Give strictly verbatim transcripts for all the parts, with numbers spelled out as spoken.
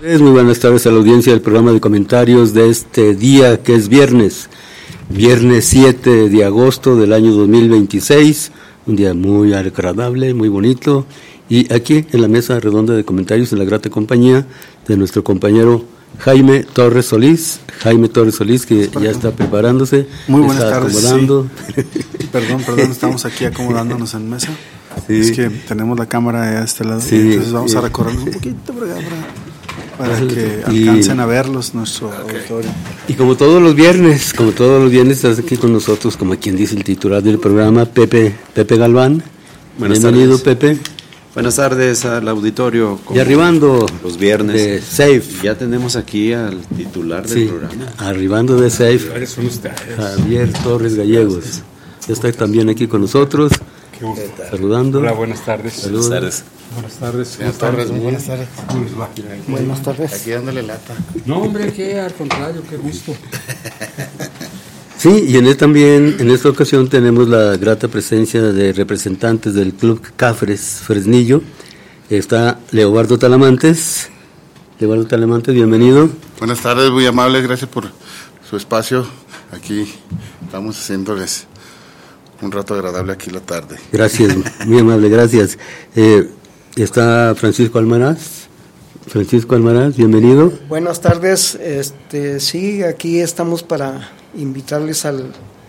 Muy buenas tardes a la audiencia del programa de comentarios de este día que es viernes, viernes siete de agosto del año dos mil veintiséis, un día muy agradable, muy bonito, y aquí en la mesa redonda de comentarios en la grata compañía de nuestro compañero Jaime Torres Solís, Jaime Torres Solís que ya está preparándose, muy buenas está tardes, acomodando. Sí. Perdón, perdón, estamos aquí acomodándonos en mesa. Sí. Es que tenemos la cámara de este lado, sí, entonces vamos sí. a recorrernos un poquito para, para, para que y, alcancen a verlos nuestro okay. auditorio. Y como todos los viernes, como todos los viernes, estás aquí con nosotros, como quien dice el titular del programa, Pepe, Pepe Galván. Buenas Bienvenido, tardes. Pepe. Buenas tardes al auditorio. Y arribando los viernes de Safe. Ya tenemos aquí al titular del sí, programa. Arribando de Safe, Javier Torres Gallegos. Ya está también aquí con nosotros. Saludando. Hola, buenas tardes. Saludos. Buenas tardes. Buenas tardes. Buenas tardes. Buenas tardes. Buenas tardes. Aquí dándole lata. No, hombre, que al contrario, qué gusto. Sí, y en él también, en esta ocasión tenemos la grata presencia de representantes del Club Cafres Fresnillo. Está Leobardo Talamantes. Leobardo Talamantes, bienvenido. Buenas tardes, muy amable, gracias por su espacio. Aquí estamos haciéndoles un rato agradable aquí la tarde. Gracias, muy amable, gracias. Eh, está Francisco Almaraz. Francisco Almaraz, bienvenido. Buenas tardes, este, sí, aquí estamos para invitarles al,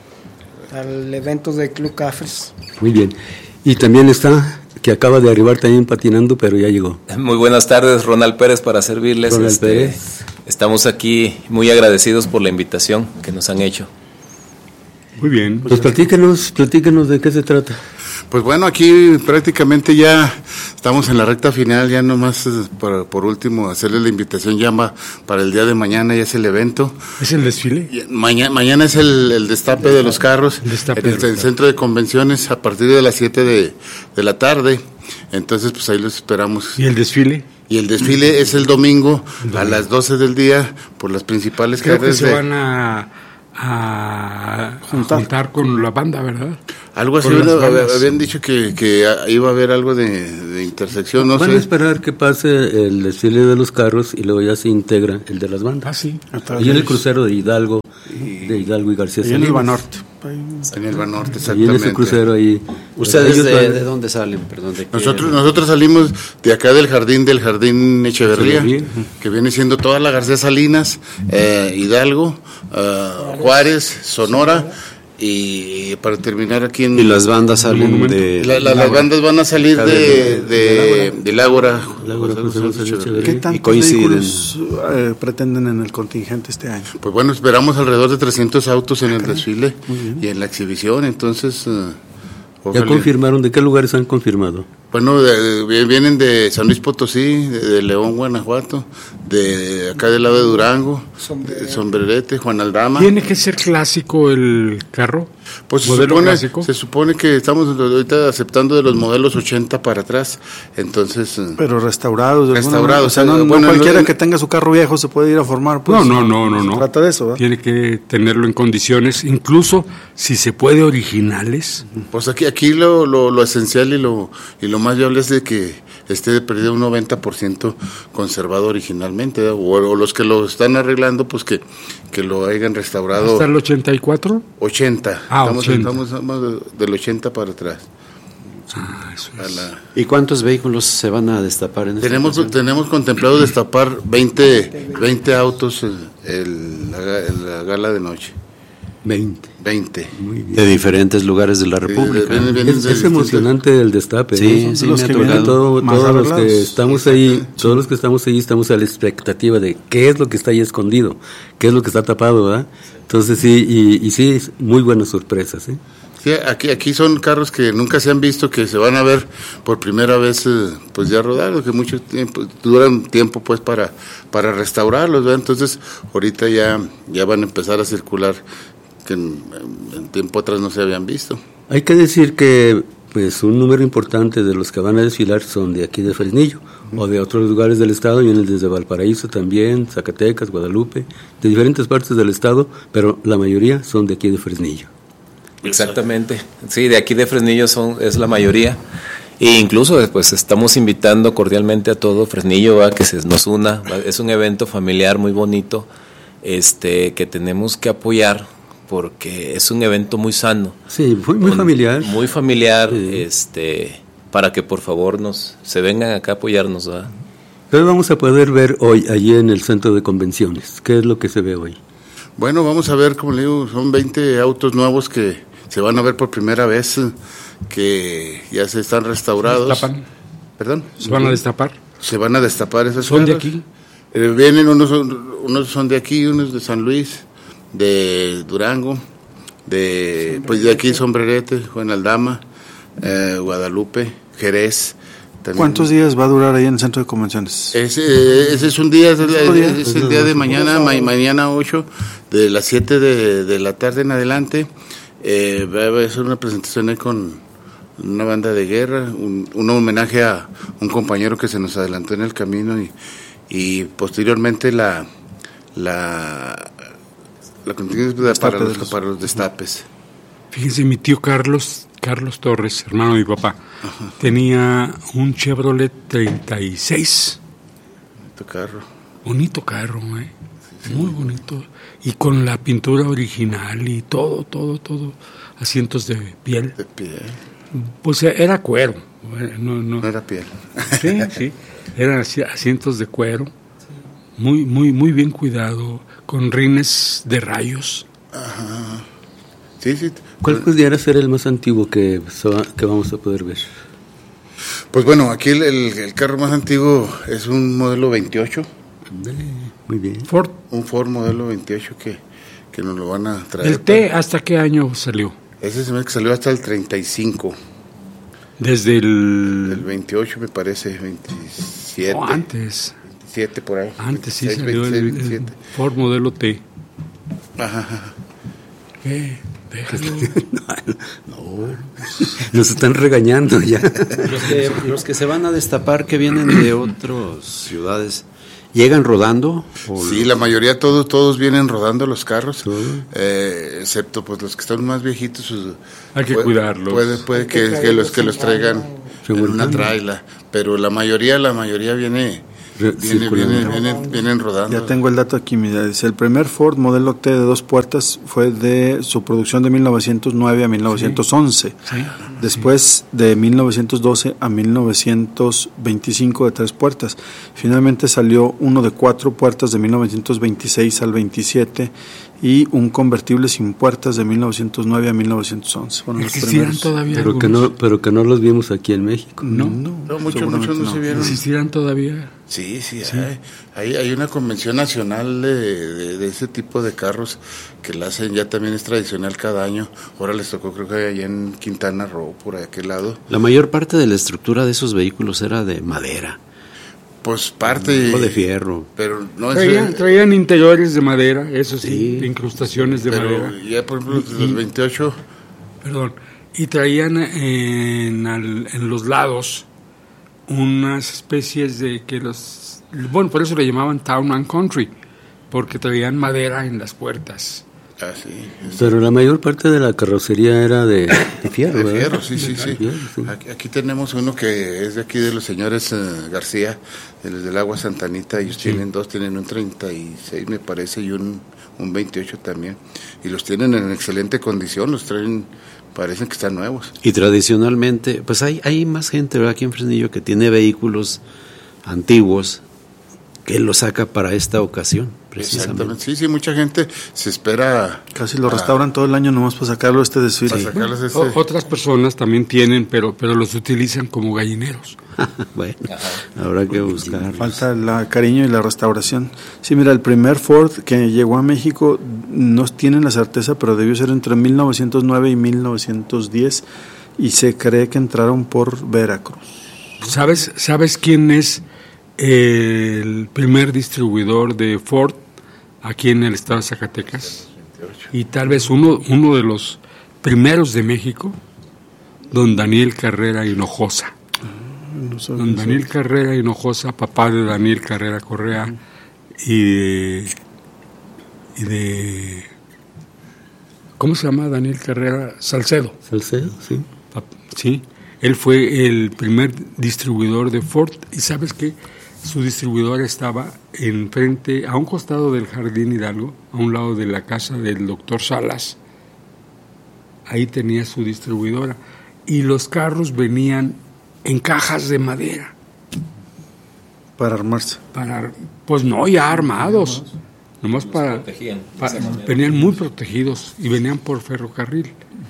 al evento del Club Cafres. Muy bien, y también está, que acaba de arribar también patinando, pero ya llegó. Muy buenas tardes, Ronald Pérez para servirles. Ronald este, Pérez. Estamos aquí muy agradecidos por la invitación que nos han hecho. Muy bien. Pues platíquenos, platíquenos de qué se trata. Pues bueno, aquí prácticamente ya estamos en la recta final, ya nomás por, por último hacerles la invitación ya para el día de mañana, ya es el evento. ¿Es el desfile? Mañana, mañana es el, el destape de los carros el destape en el, de el centro de convenciones a partir de las siete de, de la tarde, entonces pues ahí los esperamos. ¿Y el desfile? Y el desfile es el domingo, el domingo a las doce del día por las principales Creo carreras. Que se de... van a... A juntar. a juntar con la banda, ¿verdad? Algo así, bueno, habían dicho que, que iba a haber algo de, de intersección, no Van sé. a esperar que pase el desfile de los carros y luego ya se integra el de las bandas. Ah, sí. Y en el crucero de Hidalgo, y, de Hidalgo y García Salinas. En el Banorte. En el Banorte, exactamente. Y en ese crucero ahí. ¿Ustedes de, de dónde salen? Perdón, ¿de nosotros, nosotros salimos de acá del jardín, del Jardín Echeverría, Echeverría. que viene siendo toda la García Salinas, eh, Hidalgo, uh, Juárez, Sonora, y para terminar aquí en... Y las bandas salen de... La, la, las bandas van a salir de, de, del Ágora. ¿Qué tantos vehículos eh, pretenden en el contingente este año? Pues bueno, esperamos alrededor de trescientos autos en el desfile y en la exhibición, entonces... Uh, ¿Ya confirmaron? ¿De qué lugares han confirmado? Bueno, de, de, vienen de San Luis Potosí, de, de León, Guanajuato, de acá del lado de Durango, Sombrerete, de Sombrerete, Juan Aldama. ¿Tiene que ser clásico el carro? Pues se supone, se supone que estamos ahorita aceptando de los modelos ochenta para atrás, entonces... Pero restaurados. Restaurados. O sea, no, bueno, no cualquiera no, que tenga su carro viejo se puede ir a formar. Pues, no, no, no, no. Se no. trata de eso, ¿verdad? Tiene que tenerlo en condiciones, incluso si se puede originales. Pues aquí aquí lo, lo, lo esencial y lo y lo más viable es de que esté de perdido un noventa por ciento conservado originalmente, o, o los que lo están arreglando, pues que, que lo hayan restaurado. ¿Hasta el ochenta y cuatro? ochenta. Ah, estamos, ochenta. Estamos, estamos del ochenta para atrás. Ah, eso es. La... ¿Y cuántos vehículos se van a destapar en esta tenemos ocasión? Tenemos contemplado destapar veinte, veinte autos el, el, la, la gala de noche. veinte. veinte. De diferentes lugares de la República. Eh, vienen, vienen es, es emocionante el destape. Sí, ¿no? sí, los me que ha tocado. Todo, todos los que estamos ahí, todos los que estamos ahí estamos a la expectativa de qué es lo que está ahí escondido, qué es lo que está tapado, ¿verdad? Entonces sí, y, y sí, muy buenas sorpresas, ¿eh? Sí, aquí, aquí son carros que nunca se han visto, que se van a ver por primera vez, eh, pues ya rodados, que mucho tiempo, duran tiempo pues para, para restaurarlos, ¿verdad? Entonces ahorita ya, ya van a empezar a circular, que en, en tiempo atrás no se habían visto. Hay que decir que pues un número importante de los que van a desfilar son de aquí de Fresnillo, uh-huh. o de otros lugares del estado, vienen desde Valparaíso también, Zacatecas, Guadalupe, de diferentes partes del estado, pero la mayoría son de aquí de Fresnillo. Exactamente, sí, de aquí de Fresnillo son, es la mayoría, E incluso pues estamos invitando cordialmente a todo Fresnillo, ¿va? Que se nos una. ¿Va? Es un evento familiar muy bonito, este, que tenemos que apoyar porque es un evento muy sano. Sí, muy, muy familiar. Muy familiar, sí. este, para que por favor nos se vengan acá a apoyarnos, ¿va? ¿Qué vamos a poder ver hoy allí en el centro de convenciones? ¿Qué es lo que se ve hoy? Bueno, vamos a ver, como le digo, son veinte autos nuevos que se van a ver por primera vez, que ya se están restaurados. ¿Se destapan? ¿Perdón? ¿Se van a destapar? Se van a destapar esos ¿Son carros. de aquí? Eh, vienen, unos son, unos son de aquí, unos de San Luis, de Durango, de pues de aquí Sombrerete, Juan Aldama, eh, Guadalupe, Jerez. También. ¿Cuántos días va a durar ahí en el centro de convenciones? Ese, ese es un día, es el, es el día de mañana, ma, mañana ocho, de las siete de, de la tarde en adelante. Eh, va a ser una presentación ahí con una banda de guerra, un, un homenaje a un compañero que se nos adelantó en el camino y, y posteriormente la la, la contingencia para los, para los destapes. Fíjense, mi tío Carlos, Carlos Torres, hermano de mi papá, ajá, tenía un Chevrolet treinta y seis. Bonito carro. Bonito carro, ¿eh? Sí, sí. Muy bonito. Y con la pintura original y todo, todo, todo. Asientos de piel. De piel. Pues era cuero. No, no. no era piel. Sí, sí. Eran asientos de cuero. Muy, muy, muy bien cuidado. Con rines de rayos. Ajá. Sí, sí. ¿Cuál pudiera ser el más antiguo que, que vamos a poder ver? Pues bueno, aquí el, el, el carro más antiguo es un modelo veintiocho. Muy bien. Ford. Un Ford modelo veintiocho que, que nos lo van a traer. ¿El T hasta qué año salió? Ese se me que salió hasta el treinta y cinco. Desde el... El veintiocho me parece, veintisiete. Oh, antes. veintisiete por ahí. Antes veintiséis, sí salió veintiséis, el, el Ford modelo T. Ajá. ¿Qué? Déjalo. No, nos están regañando ya. Los que, los que se van a destapar, que vienen de otras ciudades, ¿llegan rodando? Sí, la mayoría, todos todos vienen rodando los carros, eh, excepto pues los que están más viejitos. Pues, hay que puede, cuidarlos. Puede, puede que, que, que los que los traigan en una traila, pero la mayoría, la mayoría viene... Viene, viene, viene, vienen rodando. Ya tengo el dato aquí, mira, dice, el primer Ford modelo T de dos puertas fue de su producción de mil novecientos nueve a mil novecientos once, sí, sí, después sí. de mil novecientos doce a mil novecientos veinticinco de tres puertas, finalmente salió uno de cuatro puertas de mil novecientos veintiséis al veintisiete y un convertible sin puertas de mil novecientos nueve a mil novecientos once. Bueno, ¿existirán todavía pero que no pero que no los vimos aquí en México? No, no, no muchos muchos no, no se vieron. ¿Existirán todavía? Sí, sí, sí. Hay, hay, hay una convención nacional de, de, de ese tipo de carros que la hacen, ya también es tradicional cada año. Ahora les tocó, creo que allá en Quintana Roo, por aquel lado. La mayor parte de la estructura de esos vehículos era de madera. Pues parte... O de fierro. Pero no traían, es, traían interiores de madera, eso sí, sí. incrustaciones de pero madera. Ya, por ejemplo, y, los veintiocho... Perdón. Y traían en, al, en los lados unas especies de que los... Bueno, por eso le llamaban Town and Country, porque traían madera en las puertas. Ah, sí. Pero la mayor parte de la carrocería era de, de fierro. De ¿verdad? fierro, sí, sí, sí. Fierro, sí. Aquí, aquí tenemos uno que es de aquí de los señores uh, García, de los del Agua Santanita. Ellos sí. tienen dos, tienen un treinta y seis me parece y un, un veintiocho también. Y los tienen en excelente condición, los traen, parecen que están nuevos. Y tradicionalmente, pues hay, hay más gente, ¿verdad?, aquí en Fresnillo que tiene vehículos antiguos que lo saca para esta ocasión, precisamente. Exactamente, sí, sí, mucha gente se espera... Casi lo restauran todo el año nomás para sacarlo este desfile. Sí. Este... O, otras personas también tienen, pero pero los utilizan como gallineros. Bueno, habrá que buscar. Falta el cariño y la restauración. Sí, mira, el primer Ford que llegó a México, no tienen la certeza, pero debió ser entre mil novecientos nueve y mil novecientos diez, y se cree que entraron por Veracruz. ¿Sabes, ¿sabes quién es el primer distribuidor de Ford aquí en el estado de Zacatecas? Y tal vez uno, uno de los primeros de México, don Daniel Carrera Hinojosa. No sé, don no Daniel sé. Carrera Hinojosa, papá de Daniel Carrera Correa, uh-huh. y de, y de... ¿Cómo se llama Daniel Carrera? Salcedo. Salcedo, sí. Sí. Él fue el primer distribuidor de Ford, y ¿sabes qué? Su distribuidora estaba enfrente, a un costado del Jardín Hidalgo, a un lado de la casa del doctor Salas. Ahí tenía su distribuidora. Y los carros venían en cajas de madera. Para armarse. Para, pues no, ya armados. Nomás para, para... Venían muy protegidos y venían por ferrocarril.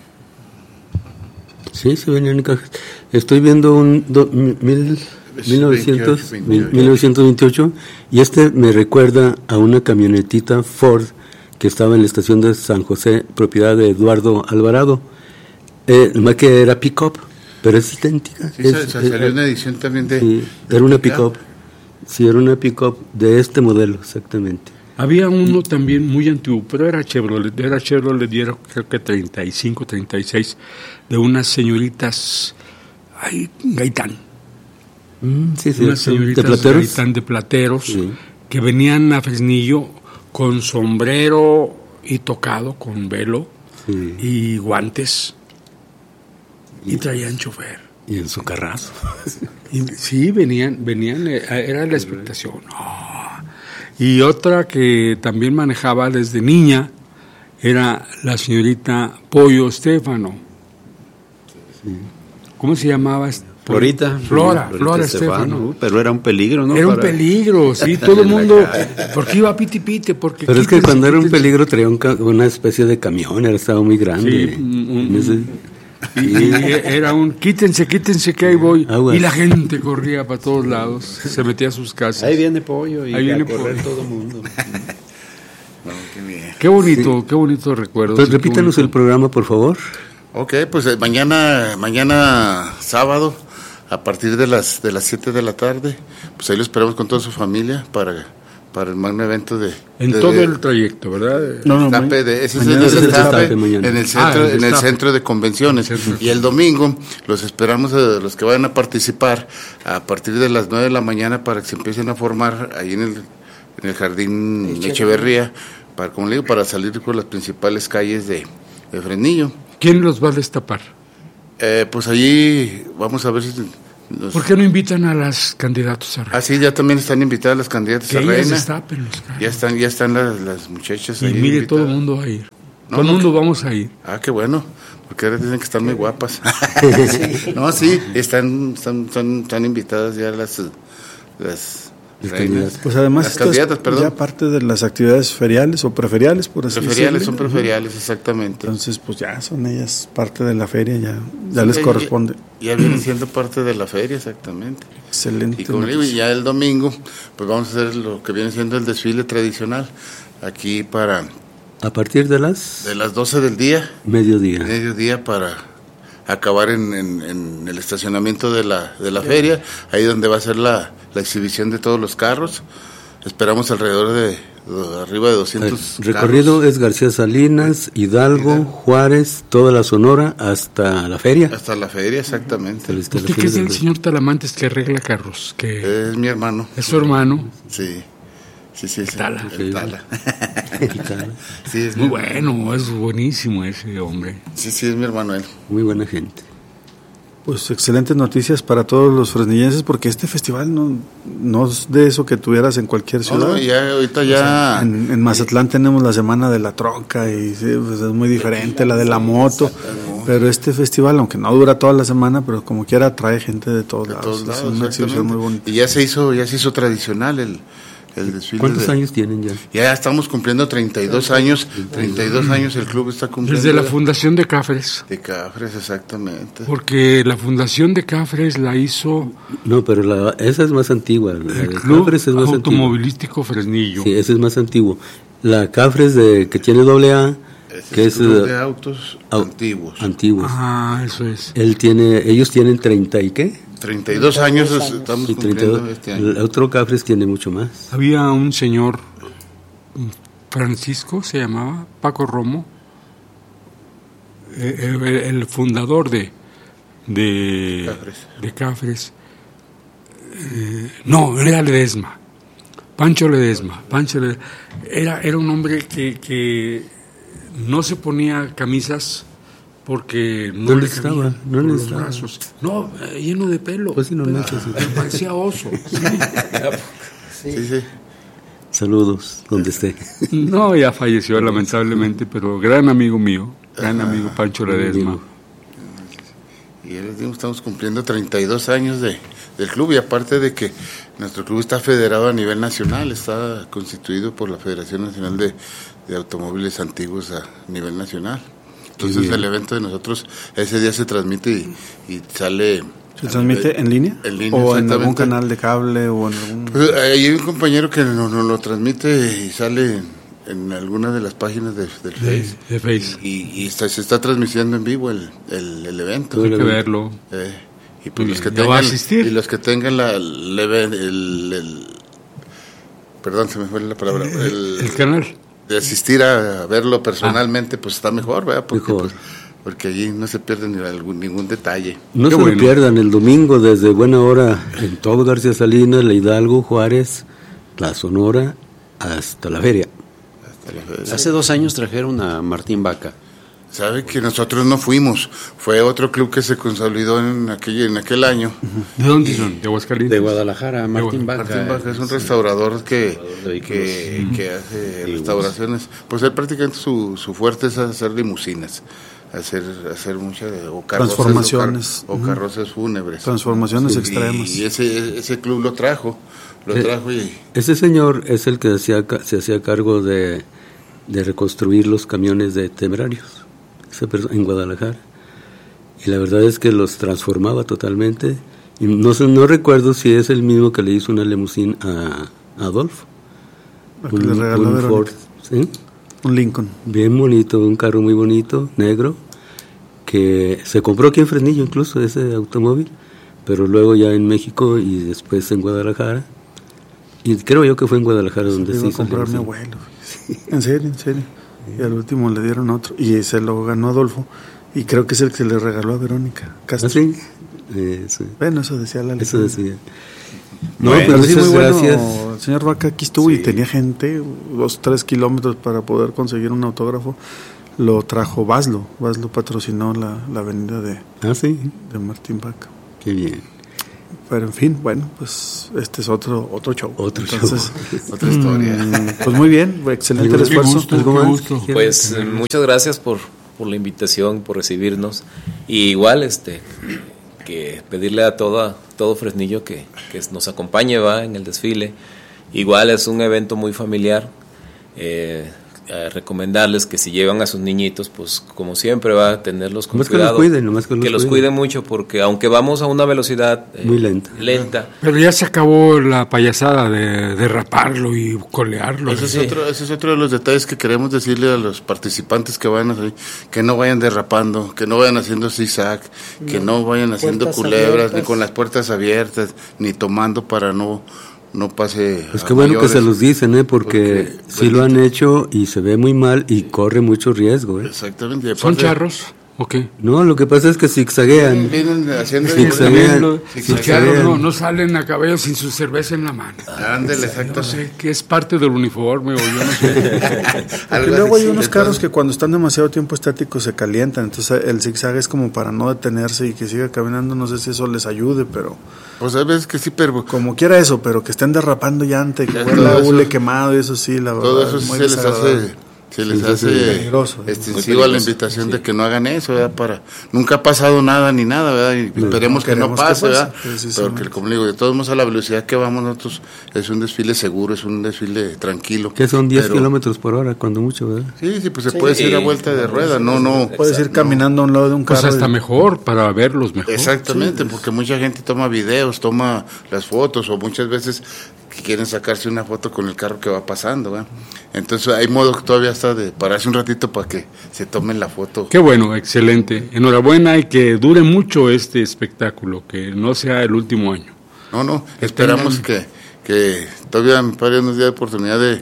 Sí, se venían en cajas. Estoy viendo un do, mil, mil novecientos veintiocho y este me recuerda a una camionetita Ford que estaba en la estación de San José, propiedad de Eduardo Alvarado. Eh, más que era pick-up, pero es idéntica. Sí, es, salió eh, una edición también de... Sí, era una pick-up. Sí, era una pick-up de este modelo, exactamente. Había uno también muy antiguo, pero era Chevrolet, era Chevrolet, dieron creo que treinta y cinco, treinta y seis, de unas señoritas, ay, Gaitán. Mm, sí, sí, unas señoritas de plateros, Gaitán de plateros, sí, que venían a Fresnillo con sombrero y tocado, con velo, sí, y guantes, y, y traían chofer. Y en su carrazo. Y, sí, venían, venían, era la expectación. Oh. Y otra que también manejaba desde niña era la señorita Pollo Estefano. Sí. ¿Cómo se llamaba? Florita. Flora, Florita Flora Estefano. Estefano. Pero era un peligro, ¿no? Era un Para... peligro, sí, todo el mundo, porque iba piti pite, porque... Pero es que cuando era un peligro traía un, una especie de camión, era, estaba muy grande. Sí, un, ese... Y, y era un quítense, quítense que ahí voy. Aguas. Y la gente corría para todos lados, se metía a sus casas. Ahí viene Pollo y ahí viene a correr Pollo. todo el mundo. No, qué bien. Qué bonito, sí, qué bonito recuerdo. Pues sí, repítanos el programa, por favor. Ok, pues eh, mañana, mañana sábado, a partir de las de las siete de la tarde, pues ahí lo esperamos con toda su familia para... para el magno evento de... En de, todo de, el trayecto, ¿verdad? No, no, destape de, ese es el destape en el centro, ah, el en el centro de convenciones. El y el domingo los esperamos a los que vayan a participar a partir de las nueve de la mañana para que se empiecen a formar ahí en el, en el Jardín Echeverría, Echeverría para, como le digo, para salir por las principales calles de, de Fresnillo. ¿Quién los va a destapar? Eh, pues allí vamos a ver si... Los... ¿Por qué no invitan a las candidatos a reina? Ah, sí, ya también están invitadas las candidatas que a reina. Destapen los ya están, ya están las, las muchachas y ahí. Y mire, invitadas. todo el mundo va a ir. No, todo el no, mundo que... vamos a ir. Ah, qué bueno, porque ahora dicen que están muy guapas. No, sí, están, están, están, están invitadas ya las, las reinas. Pues además las candidatas, perdón. Ya parte de las actividades feriales o preferiales, por así decirlo. Preferiales, son preferiales, exactamente. Entonces, pues ya son ellas parte de la feria, ya, ya sí, les corresponde. Ya, ya vienen siendo parte de la feria, exactamente. Excelente. Y como digo, ya el domingo, pues vamos a hacer lo que viene siendo el desfile tradicional, aquí para... ¿A partir de las? De las doce del día. Mediodía. Mediodía para acabar en, en, en el estacionamiento de la, de la sí. feria, ahí donde va a ser la, la exhibición de todos los carros. Esperamos alrededor de, de arriba de doscientos El recorrido carros. Es García Salinas, Hidalgo, Hidalgo, Juárez, toda la Sonora, hasta la feria. Hasta la feria, exactamente. ¿Usted qué es el señor Talamantes que arregla carros? Que es mi hermano. ¿Es su hermano? Sí. Sí, sí, sí. Tala. El Tala. Sí, es muy bueno, es buenísimo ese hombre. Sí, sí, es mi hermano él. Muy buena gente. Pues excelentes noticias para todos los fresnillenses, porque este festival no, no es de eso que tuvieras en cualquier ciudad. No, no, ya, ahorita ya... O sea, en, en Mazatlán tenemos la Semana de la Tronca y sí, pues es muy diferente, la de la moto. Pero este festival, aunque no dura toda la semana, pero como quiera trae gente de todos de lados. Todos lados, es una exhibición muy bonita. Y ya se hizo, ya se hizo tradicional el... El desfile. ¿Cuántos de, años tienen ya? Ya estamos cumpliendo treinta y dos años. treinta y dos años el club está cumpliendo. Desde la fundación de Cafres. De Cafres, exactamente. Porque la fundación de Cafres la hizo... No, pero la, esa es más antigua. La el de Club Cafres es más Automovilístico antigua. Fresnillo. Sí, ese es más antiguo. La Cafres de que tiene doble A, ese que es es el club uh, de autos au, antiguos. Antiguos. Ah, eso es. Él tiene, ellos tienen treinta y qué? treinta y dos años estamos sí, cumpliendo treinta y dos, este año. El otro Cafres tiene mucho más. Había un señor, Francisco se llamaba, Paco Romo, el, el, el fundador de de Cafres. De Cafres. Eh, no, era Ledesma, Pancho Ledesma. Pancho Ledesma. Era, era un hombre que, que no se ponía camisas porque no ¿Dónde le estaba? cabían No por le los estaba. brazos. No, eh, lleno de pelo. Pues sí, no Pero, manches, sí. parecía oso. Sí. Sí, sí. Saludos, donde esté. No, ya falleció lamentablemente, pero gran amigo mío, gran amigo Pancho Ledesma. Y ya les digo, estamos cumpliendo treinta y dos años de, del club, y aparte de que nuestro club está federado a nivel nacional, está constituido por la Federación Nacional de, de Automóviles Antiguos a nivel nacional. Entonces el evento de nosotros ese día se transmite y, y sale... ¿Se transmite en línea? En línea, ¿O en algún canal de cable? O en algún... Pues, hay un compañero que nos, nos lo transmite y sale en, en alguna de las páginas de, del Face. De Face. Y, y está, se está transmitiendo en vivo el, el, el evento. Hay que verlo. Eh, y pues Muy los que bien. ¿Ya va a tengan asistir? y los que tengan la el, el, el- perdón, se me fue la palabra, el, El canal. de asistir a, a verlo personalmente, pues está mejor, ¿verdad? Porque, Mejor. pues, porque allí no se pierde ni algún, ningún detalle. No Qué se bueno. lo pierdan el domingo desde buena hora en todo García Salinas, La Hidalgo, Juárez, La Sonora, hasta la feria. Hasta la fecha. Hace dos años trajeron a Martín Vaca. Sabe que nosotros no fuimos, fue otro club que se consolidó en aquel, en aquel año. ¿De dónde son? ¿De Aguascalientes? De Guadalajara, Martín Vaca. Martín Vaca es un restaurador que, de vehículos. que, que hace restauraciones. Pues él prácticamente su, su fuerte es hacer limusinas, hacer hacer muchas o carrozas, Transformaciones. o, car- o carrozas fúnebres. Transformaciones Sí, extremas. Y ese, ese club lo trajo, lo Eh, trajo y... Ese señor es el que hacía ca- se hacía cargo de, de reconstruir los camiones de Temerarios esa perso- en Guadalajara. Y la verdad es que los transformaba totalmente. Y no sé, no recuerdo si es el mismo que le hizo una limusina a Adolfo. La que le regaló un Verónica. Ford, ¿sí? Un Lincoln. Bien bonito, un carro muy bonito, negro, que se compró aquí en Fresnillo incluso ese automóvil, pero luego ya en México y después en Guadalajara. Y creo yo que fue en Guadalajara donde Se se iba a hizo el comprar mi negocio. abuelo. En serio, en serio. Y al último le dieron otro. Y se lo ganó Adolfo. Y creo que es el que le regaló a Verónica Castro. ¿Ah, sí? Eh, sí. Bueno, eso decía la Eso leyenda. decía. No, Bueno, pero sí, muchas muy gracias. bueno. El señor Vaca aquí estuvo y tenía gente, dos, tres kilómetros para poder conseguir un autógrafo. Lo trajo Baslo. Baslo patrocinó la, la avenida de, Ah, sí, de Martín Vaca. qué bien. Pero en fin, bueno, pues este es otro otro show. Otro Entonces, Otra historia. mm, pues muy bien, excelente el Qué esfuerzo. gusto, ¿Algo qué más gusto. que quieran? Pues eh, muchas gracias por, por la invitación, por recibirnos. Y igual este que pedirle a toda, todo Fresnillo que, que nos acompañe va en el desfile. Igual es un evento muy familiar. Eh, a recomendarles que si llevan a sus niñitos, pues como siempre va a tenerlos con Nomás que los cuidado. cuiden, nomás que los los cuiden. cuiden mucho, porque aunque vamos a una velocidad eh, Muy lenta. lenta, Pero ya se acabó la payasada de derraparlo y colearlo. Ese es, Sí. otro, ese es otro de los detalles que queremos decirle a los participantes que vayan así, que no vayan derrapando, que no vayan haciendo zigzag, que no vayan haciendo Puertas culebras, abiertas. ni con las puertas abiertas, ni tomando para no, no pase. Pues a qué bueno que mayores. se los dicen, ¿eh? Porque, Porque, sí lo han hecho y se ve muy mal y corre mucho riesgo, ¿eh? Exactamente. y ¿Son aparte, charros? ¿O qué? No, lo que pasa es que zigzaguean. Vienen haciendo. Zigzaguean. Los Zigzaguean. charros no, no salen a caballo sin su cerveza en la mano. Ándale, No exactamente. sé, que es parte del uniforme o yo no sé. Porque Algo luego hay así, unos entonces, carros que cuando están demasiado tiempo estáticos se calientan, entonces el zigzag es como para no detenerse y que siga caminando, no sé si eso les ayude, pero Pues hay veces que sí, pero como quiera eso, pero que estén derrapando llante, que Ya, huela todo a eso- hule quemado y eso sí, la verdad. todo eso es sí muy se les desagradable. hace. Se les Sí, hace sí, sí, peligroso, ¿eh? extensiva la invitación de que no hagan eso, ¿verdad? Para, nunca ha pasado nada ni nada, ¿verdad? Y esperemos que no queremos que pase, pase, ¿verdad? precisamente. Porque, como le digo, de todos modos, a la velocidad que vamos nosotros, es un desfile seguro, es un desfile tranquilo. Que son diez Pero- kilómetros por hora, cuando mucho, ¿verdad? Sí, sí, pues se puede hacer a vuelta de rueda, no, no. Puedes ir caminando a un lado de un Pues carro. hasta y- mejor, para verlos mejor. Exactamente, porque mucha gente toma videos, toma las fotos, o muchas veces que quieren sacarse una foto con el carro que va pasando, ¿verdad? Entonces hay modo que todavía está de pararse un ratito para que se tomen la foto. Qué bueno, excelente. Enhorabuena y que dure mucho este espectáculo, que no sea el último año. No, no, esperamos que, que todavía mi padre nos dé oportunidad de,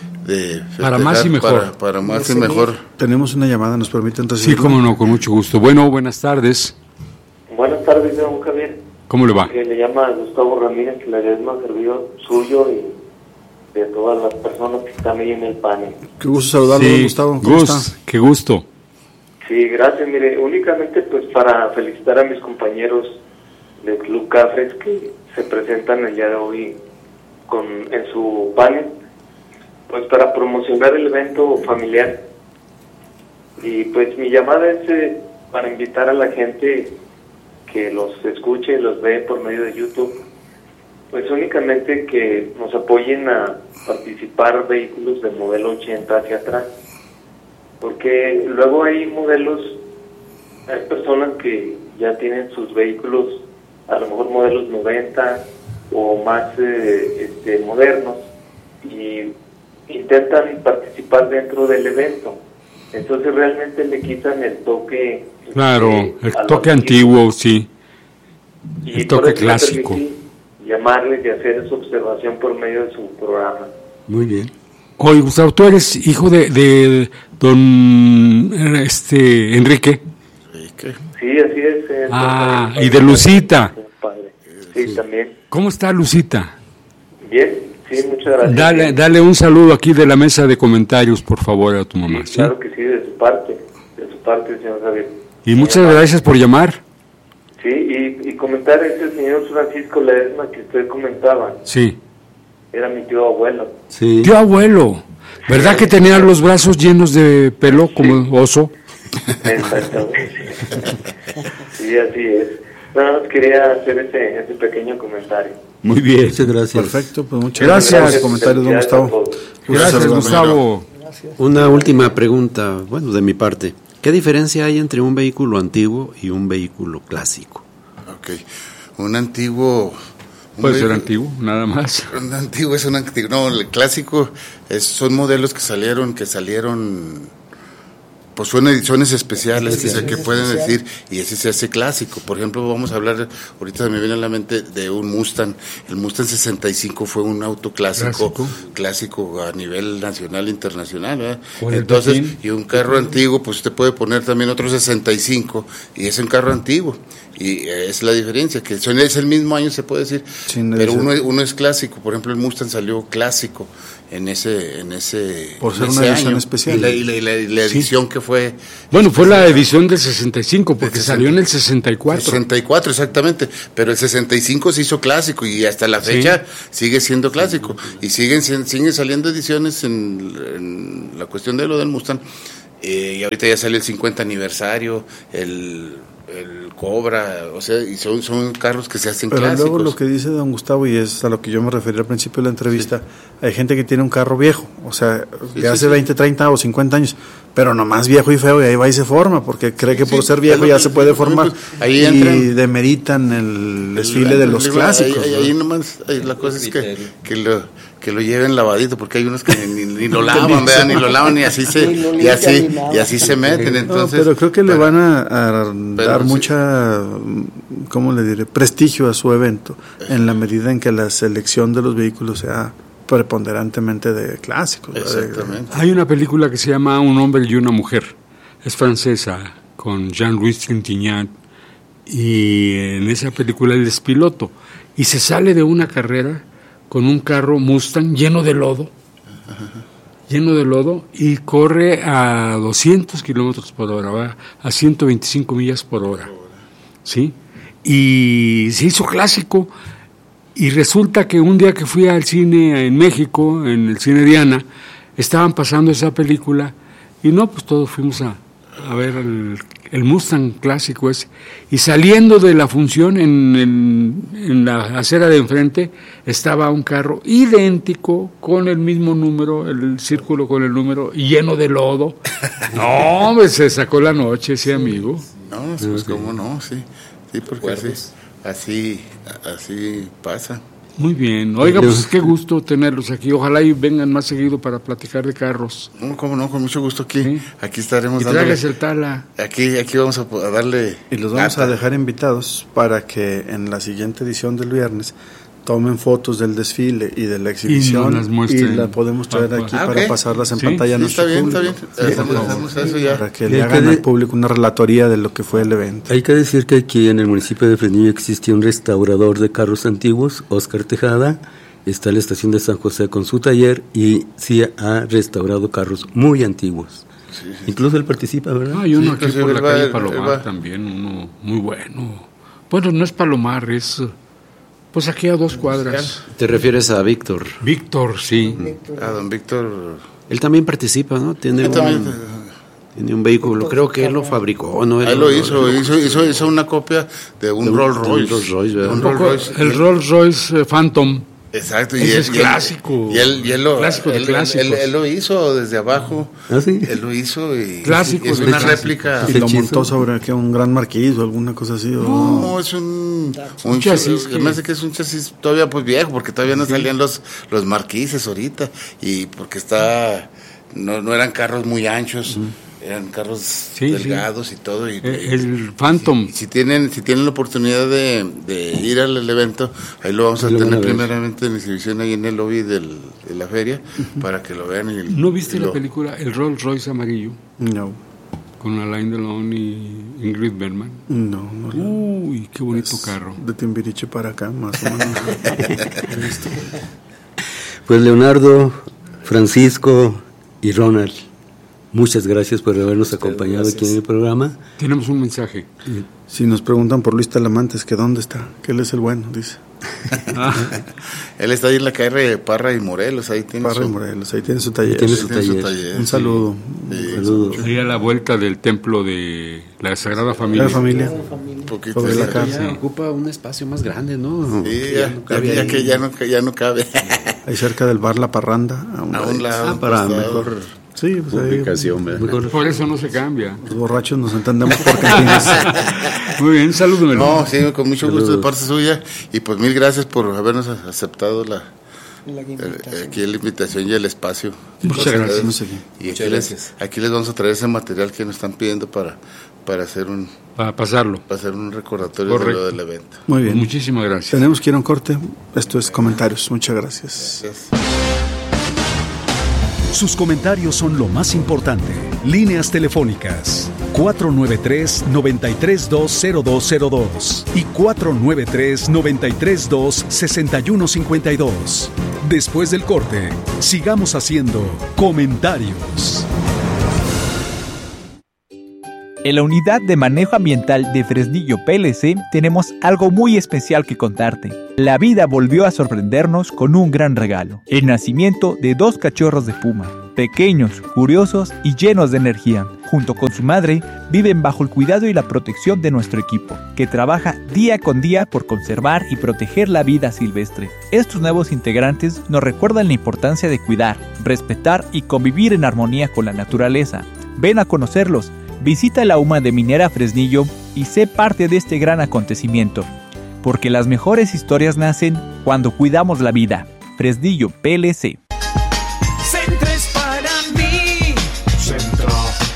de Para más y festejar, mejor. Para, para más y seguir. mejor. Tenemos una llamada, ¿nos permiten recibir? Sí, cómo no, con mucho gusto. Bueno, buenas tardes. Buenas tardes, don Javier. ¿Cómo le va? Que le llama Gustavo Ramírez, que le agradezco el servidor suyo y de todas las personas que están ahí en el panel. Qué gusto saludarlo, Sí, Gustavo. ¿Cómo Gus, está? qué gusto. Sí, gracias. Mire, únicamente pues para felicitar a mis compañeros del Club Cafres que se presentan el día de hoy con en su panel, pues para promocionar el evento familiar. Y pues mi llamada es eh, para invitar a la gente que los escuche y los ve por medio de YouTube, pues únicamente que nos apoyen a participar vehículos de modelo ochenta hacia atrás, porque luego hay modelos, hay personas que ya tienen sus vehículos, a lo mejor modelos noventa o más eh, este, modernos, y intentan participar dentro del evento, entonces realmente le quitan el toque. Claro, eh, el toque antiguo, sí, y el toque clásico. Llamarles y hacer su observación por medio de su programa. Muy bien. Oye, Gustavo, tú eres hijo de, de don este Enrique. Sí, así es. Eh, Ah, padre, y de Lucita. Padre. Sí, sí, también. ¿Cómo está Lucita? Bien, sí, muchas gracias. Dale, dale un saludo aquí de la mesa de comentarios, por favor, a tu mamá. Sí, ¿sí? claro que sí, de su parte, de su parte, señor Javier. Y muchas gracias por llamar. Sí, y, y comentar este señor Francisco Ledesma que usted comentaba, Sí. era mi tío abuelo. Sí. Tío abuelo, ¿verdad que tenía los brazos llenos de pelo como oso? Exactamente. Sí, así es. Nada más quería hacer ese, ese pequeño comentario. Muy bien, muchas gracias. Perfecto, pues muchas Gracias. gracias por los comentarios, don Felicidades a Gustavo. todos. Gracias, Gracias, Gustavo. Una última pregunta, bueno, de mi parte. ¿Qué diferencia hay entre un vehículo antiguo y un vehículo clásico? Ok, un antiguo... un Puede ser vehículo- antiguo, nada más. Un antiguo es un antiguo, no, el clásico es, son modelos que salieron, que salieron, pues son ediciones especiales, que, se- que pueden decir, y ese se hace clásico. Por ejemplo, vamos a hablar, ahorita me viene a la mente de un Mustang. El Mustang sesenta y cinco fue un auto clásico, Clásico. clásico a nivel nacional e internacional, ¿verdad? Con el Entonces, Pekín. y un carro antiguo, pues usted puede poner también otro sesenta y cinco, y es un carro antiguo. Y es la diferencia, que son, es el mismo año, se puede decir, Sin pero edición. uno, es- uno es clásico. Por ejemplo, el Mustang salió clásico en ese en ese Por ser en una ese edición año. especial. Y la, y la- y la- y la edición que fue Bueno, fue la edición del sesenta y cinco, porque Del salió en el sesenta y cuatro. sesenta y cuatro, exactamente, pero el sesenta y cinco se hizo clásico y hasta la fecha sigue siendo clásico, y siguen sien- siguen saliendo ediciones en, en la cuestión de lo del Mustang. Eh, y ahorita ya sale el cincuenta aniversario, el, el Cobra, o sea, y son, son carros que se hacen Pero clásicos. luego lo que dice don Gustavo, y es a lo que yo me referí al principio de la entrevista, hay gente que tiene un carro viejo, o sea, Sí, que sí, hace sí. veinte, treinta o cincuenta años, pero nomás viejo y feo, y ahí va y se forma, porque cree que por Sí, ser viejo es lo ya que- se puede por formar, ejemplo, ahí y entran- demeritan el desfile de los Ahí- clásicos. Ahí, ¿no? ahí nomás, ahí la cosa es que, que lo que lo lleven lavadito, porque hay unos que ni, ni lo lavan, vean, ni lo lavan, y así se, Ni lo y limpian así, ni nada. y así se meten. No, Entonces, pero creo que le para- van a, a pero dar sí. mucha, ¿cómo le diré?, prestigio a su evento, en la medida en que la selección de los vehículos sea preponderantemente de clásicos. ¿verdad? Exactamente. Hay una película que se llama Un hombre y una mujer, es francesa, con Jean-Louis Trintignant, y en esa película él es piloto, y se sale de una carrera con un carro Mustang lleno de lodo, lleno de lodo, y corre a doscientos kilómetros por hora, va a ciento veinticinco millas por hora, ¿sí? Y se hizo clásico, y resulta que un día que fui al cine en México, en el cine Diana, estaban pasando esa película, y no, pues todos fuimos a, a ver el, el Mustang clásico ese, y saliendo de la función en, en, en la acera de enfrente estaba un carro idéntico, con el mismo número, el círculo con el número, y lleno de lodo. No, pues se sacó la noche ese amigo. No, pues cómo no, sí, sí, porque así, así, así pasa. Muy bien. Oiga, pues qué gusto tenerlos aquí. Ojalá y vengan más seguido para platicar de carros. No, cómo no, con mucho gusto aquí, Sí. aquí estaremos Y dándole, tráigase el tala. aquí, aquí vamos a, po- a darle. Y los vamos lata. a dejar invitados para que en la siguiente edición del viernes tomen fotos del desfile y de la exhibición las muestren. y la podemos traer Ah, aquí ah, para ok. pasarlas en Sí, pantalla a Sí, nuestro está bien, está público. bien, hacemos, hacemos eso ya. Para que Y le hay hagan que al de- público una relatoría de lo que fue el evento. Hay que decir que aquí en el municipio de Fresnillo existía un restaurador de carros antiguos, Oscar Tejada, está la estación de San José con su taller y sí ha restaurado carros muy antiguos. Sí, sí. Incluso él participa, ¿verdad? Hay uno sí, aquí por la va, calle Palomar también, uno muy bueno. Bueno, no es Palomar, es pues aquí a dos cuadras. ¿Te refieres a Víctor? Víctor, sí. Víctor. A don Víctor. Él también participa, ¿no? Tiene un... También. Tiene un vehículo, creo que él lo fabricó, ¿no? Él, él lo hizo, hizo, hizo, hizo una copia de un, de un Rolls Royce. Rolls Royce un Rolls Royce. El Rolls Royce Phantom. Exacto, y él, es clásico. Y él, y él lo, clásico de él, clásicos. Él, él, él lo hizo desde abajo. ¿Ah, sí? Él lo hizo y clásico, es una réplica. ¿Y lo montó sobre que un gran marquís o alguna cosa así? ¿O? No, es un, un, un chasis. Que... Me hace que es un chasis todavía pues viejo, porque todavía no sí. salían los, los marquises ahorita. Y porque está, no, no eran carros muy anchos. Uh-huh. Eran carros sí, delgados sí. y todo. Y, el Phantom. Si, si tienen si tienen la oportunidad de, de ir al evento, ahí lo vamos a lo tener primeramente en exhibición ahí en el lobby del, de la feria, uh-huh. para que lo vean. Y, ¿No viste y la lo... película El Rolls Royce amarillo? No. Con Alain Delon y Ingrid Bergman. No, no. Uy, qué bonito es carro. De Timbiriche para acá, más o menos. Pues Leonardo, Francisco y Ronald, muchas gracias por habernos acompañado gracias. aquí en el programa. Tenemos un mensaje. Si nos preguntan por Luis Talamantes, que dónde está, que él es el bueno, dice. Ah. Él está ahí en la calle Parra y Morelos, ahí tiene Parra su... y Morelos, ahí tiene su taller. Tiene su, tiene taller. su taller. Un saludo. Sí. Un saludo. Ahí a la vuelta del templo de la Sagrada Familia. La familia. Un poquito de la casa. Ya ocupa un espacio más grande, ¿no? Sí, ya, ya, no cabe, ya que ya no, ya no cabe. Ahí cerca del bar La Parranda. A un, a un lado. Ah, para mejor... Sí, pues ubicación, ahí, mejor. Por eso no se cambia. Los borrachos nos entendemos por cantinas. Muy bien, saludos. No, sí, con mucho gusto de parte suya. Y pues mil gracias por habernos aceptado la, la eh, aquí la invitación y el espacio. Muchas gracias. Y aquí les, aquí les vamos a traer ese material que nos están pidiendo para, para hacer un... Para pasarlo. Para hacer un recordatorio de lo del evento. Muy bien. Pues muchísimas gracias. Tenemos que ir a un corte. Esto es Comentarios. Muchas gracias. Gracias. Sus comentarios son lo más importante. Líneas telefónicas cuatro nueve tres, nueve tres dos, cero dos cero dos y cuatro nueve tres, nueve tres dos, seis uno cinco dos. Después del corte, sigamos haciendo comentarios. En la Unidad de Manejo Ambiental de Fresnillo P L C tenemos algo muy especial que contarte. La vida volvió a sorprendernos con un gran regalo: el nacimiento de dos cachorros de puma, pequeños, curiosos y llenos de energía. Junto con su madre, viven bajo el cuidado y la protección de nuestro equipo, que trabaja día con día por conservar y proteger la vida silvestre. Estos nuevos integrantes nos recuerdan la importancia de cuidar, respetar y convivir en armonía con la naturaleza. Ven a conocerlos. Visita la U M A de Minera Fresnillo y sé parte de este gran acontecimiento, porque las mejores historias nacen cuando cuidamos la vida. Fresnillo P L C. Centro es para mí. Centro.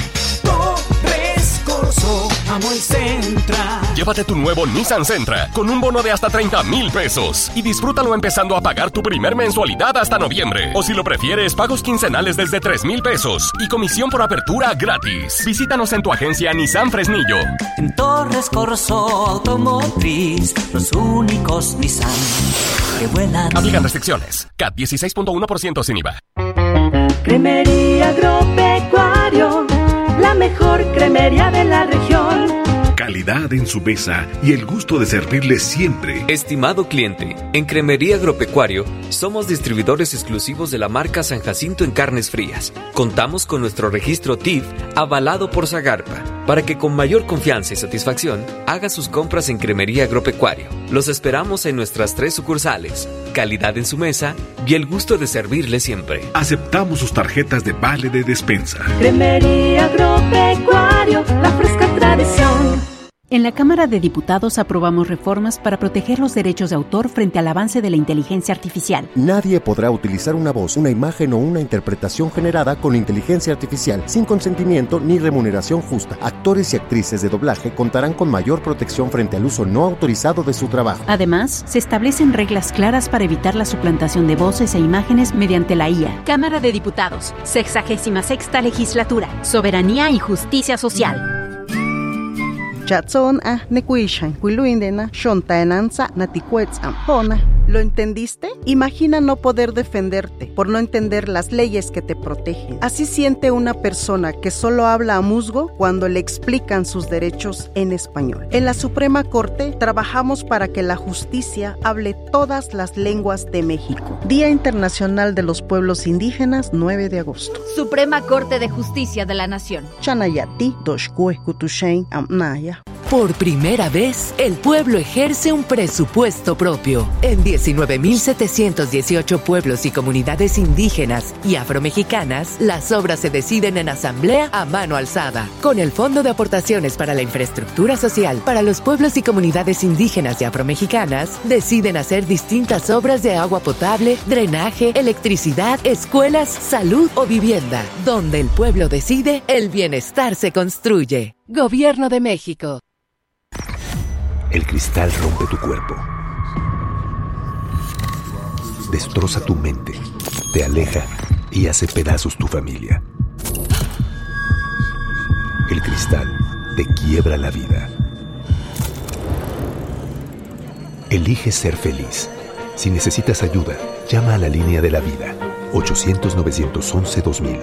Torres Corso. Amo el Centra. Llévate tu nuevo Nissan Sentra con un bono de hasta treinta mil pesos y disfrútalo empezando a pagar tu primer mensualidad hasta noviembre. O si lo prefieres, pagos quincenales desde tres mil pesos y comisión por apertura gratis. Visítanos en tu agencia Nissan Fresnillo. En Torres Corso Automotriz, los únicos Nissan que vuelan. Aplican restricciones. C A T dieciséis punto uno por ciento sin I V A. Cremería Agropecuario, la mejor cremería de la región. Calidad en su mesa y el gusto de servirle siempre. Estimado cliente, en Cremería Agropecuario somos distribuidores exclusivos de la marca San Jacinto en carnes frías. Contamos con nuestro registro T I F avalado por Zagarpa para que con mayor confianza y satisfacción haga sus compras en Cremería Agropecuario. Los esperamos en nuestras tres sucursales. Calidad en su mesa y el gusto de servirle siempre. Aceptamos sus tarjetas de vale de despensa. Cremería Agropecuario, la fresca tradición. En la Cámara de Diputados aprobamos reformas para proteger los derechos de autor frente al avance de la inteligencia artificial. Nadie podrá utilizar una voz, una imagen o una interpretación generada con inteligencia artificial sin consentimiento ni remuneración justa. Actores y actrices de doblaje contarán con mayor protección frente al uso no autorizado de su trabajo. Además, se establecen reglas claras para evitar la suplantación de voces e imágenes mediante la I A. Cámara de Diputados, sexagésima sexta legislatura, soberanía y justicia social. Chatson a nekuishan, Wiluindena, Shontaenanza, Natiquetz Ampona, ¿Lo entendiste? Imagina no poder defenderte por no entender las leyes que te protegen. Así siente una persona que solo habla a musgo cuando le explican sus derechos en español. En la Suprema Corte trabajamos para que la justicia hable todas las lenguas de México. Día Internacional de los Pueblos Indígenas, nueve de agosto. Suprema Corte de Justicia de la Nación. Chanayati, Doshkue, Kutushain, Amnaya. Por primera vez, el pueblo ejerce un presupuesto propio. En diecinueve mil setecientos dieciocho pueblos y comunidades indígenas y afromexicanas, las obras se deciden en asamblea a mano alzada. Con el Fondo de Aportaciones para la Infraestructura Social para los pueblos y comunidades indígenas y afromexicanas, deciden hacer distintas obras de agua potable, drenaje, electricidad, escuelas, salud o vivienda. Donde el pueblo decide, el bienestar se construye. Gobierno de México. El cristal rompe tu cuerpo, destroza tu mente, te aleja y hace pedazos tu familia. El cristal te quiebra la vida. Elige ser feliz. Si necesitas ayuda, llama a la línea de la vida, ochocientos, novecientos once, dos mil.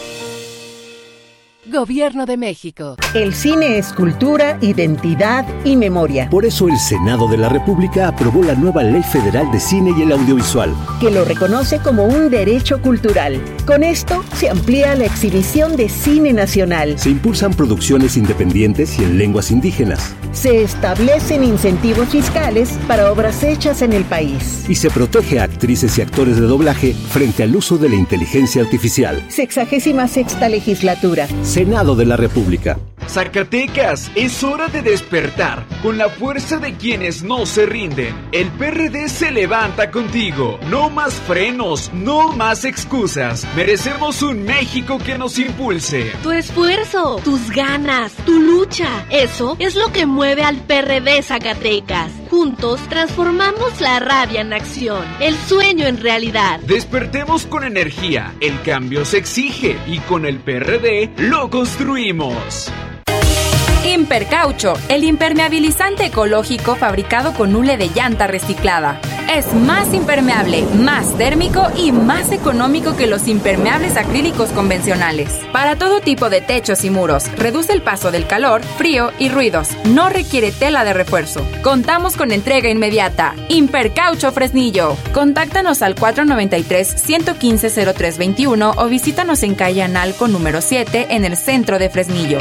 Gobierno de México. El cine es cultura, identidad y memoria. Por eso el Senado de la República aprobó la nueva Ley Federal de Cine y el Audiovisual, que lo reconoce como un derecho cultural. Con esto se amplía la exhibición de cine nacional. Se impulsan producciones independientes y en lenguas indígenas. Se establecen incentivos fiscales para obras hechas en el país. Y se protege a actrices y actores de doblaje frente al uso de la inteligencia artificial. Sexagésima sexta legislatura. Senado de la República. Zacatecas, es hora de despertar con la fuerza de quienes no se rinden. El P R D se levanta contigo. No más frenos, no más excusas. Merecemos un México que nos impulse. Tu esfuerzo, tus ganas, tu lucha, eso es lo que mueve al P R D Zacatecas. Juntos transformamos la rabia en acción, el sueño en realidad. Despertemos con energía, el cambio se exige y con el P R D lo construimos. Impercaucho, el impermeabilizante ecológico fabricado con hule de llanta reciclada. Es más impermeable, más térmico y más económico que los impermeables acrílicos convencionales. Para todo tipo de techos y muros, reduce el paso del calor, frío y ruidos. No requiere tela de refuerzo. Contamos con entrega inmediata. Impercaucho Fresnillo. Contáctanos al cuatro nueve tres, uno uno cinco, cero tres dos uno o visítanos en calle Analco número siete en el centro de Fresnillo.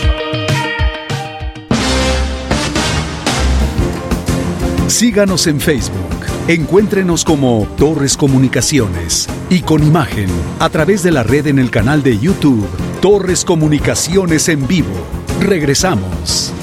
Síganos en Facebook. Encuéntrenos como Torres Comunicaciones y con imagen a través de la red en el canal de YouTube Torres Comunicaciones en vivo. Regresamos.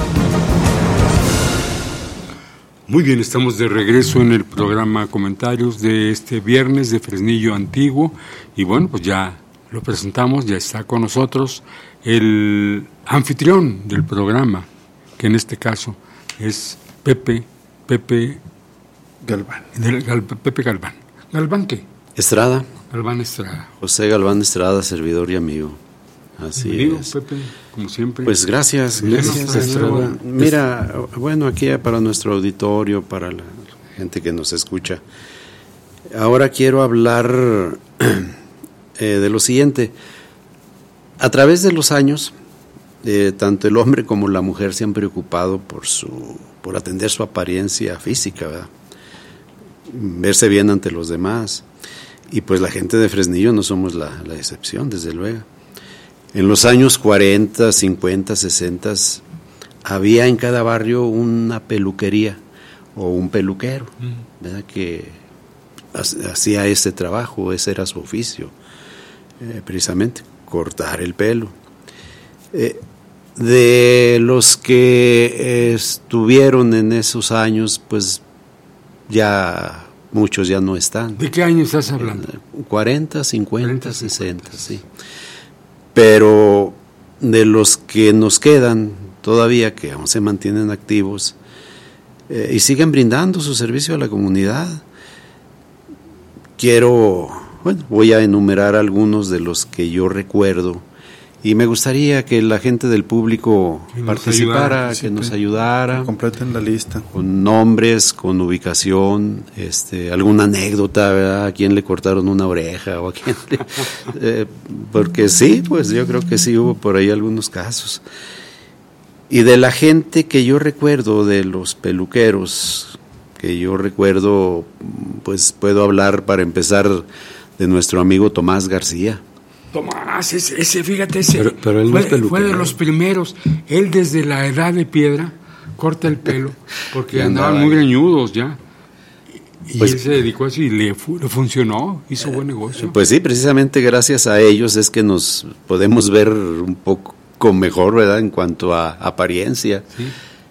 Muy bien, estamos de regreso en el programa Comentarios de este viernes de Fresnillo Antiguo y bueno, pues ya lo presentamos, ya está con nosotros el anfitrión del programa, que en este caso es Pepe Pepe Galván. Gal, Pepe Galván. ¿Galván qué? Estrada. Galván Estrada. José Galván Estrada, servidor y amigo. Así Bienvenido, es. Pepe, como siempre. Pues gracias, gracias Estrada. Mira, bueno, aquí para nuestro auditorio, para la gente que nos escucha, ahora quiero hablar eh, de lo siguiente. A través de los años, eh, tanto el hombre como la mujer se han preocupado por su por atender su apariencia física, ¿verdad? Verse bien ante los demás. Y pues la gente de Fresnillo no somos la, la excepción, desde luego. En los años cuarenta, cincuenta, sesenta, había en cada barrio una peluquería o un peluquero, ¿verdad? Que hacía ese trabajo, ese era su oficio, eh, precisamente, cortar el pelo. Eh, De los que estuvieron en esos años, pues ya muchos ya no están. ¿De qué año estás hablando? cuarenta, cincuenta, sesenta, sí. Pero de los que nos quedan todavía, que aún se mantienen activos eh, y siguen brindando su servicio a la comunidad, quiero, bueno, voy a enumerar algunos de los que yo recuerdo Y me gustaría que la gente del público nos participara, ayudara, que nos ayudara. Completen la lista. Con nombres, con ubicación, este, alguna anécdota, ¿verdad? ¿A quién le cortaron una oreja? O a quién le, eh, porque sí, pues yo creo que sí hubo por ahí algunos casos. Y de la gente que yo recuerdo, de los peluqueros, que yo recuerdo, pues puedo hablar para empezar de nuestro amigo Tomás García. Tomás, ese, ese fíjate, ese pero, pero él fue, no es fue de los primeros. Él desde la edad de piedra corta el pelo, porque andaban muy greñudos ya. Y pues, él se dedicó a eso y le, fu- le funcionó, hizo buen negocio. Pues sí, precisamente gracias a ellos es que nos podemos ver un poco mejor, ¿verdad? En cuanto a apariencia. Sí.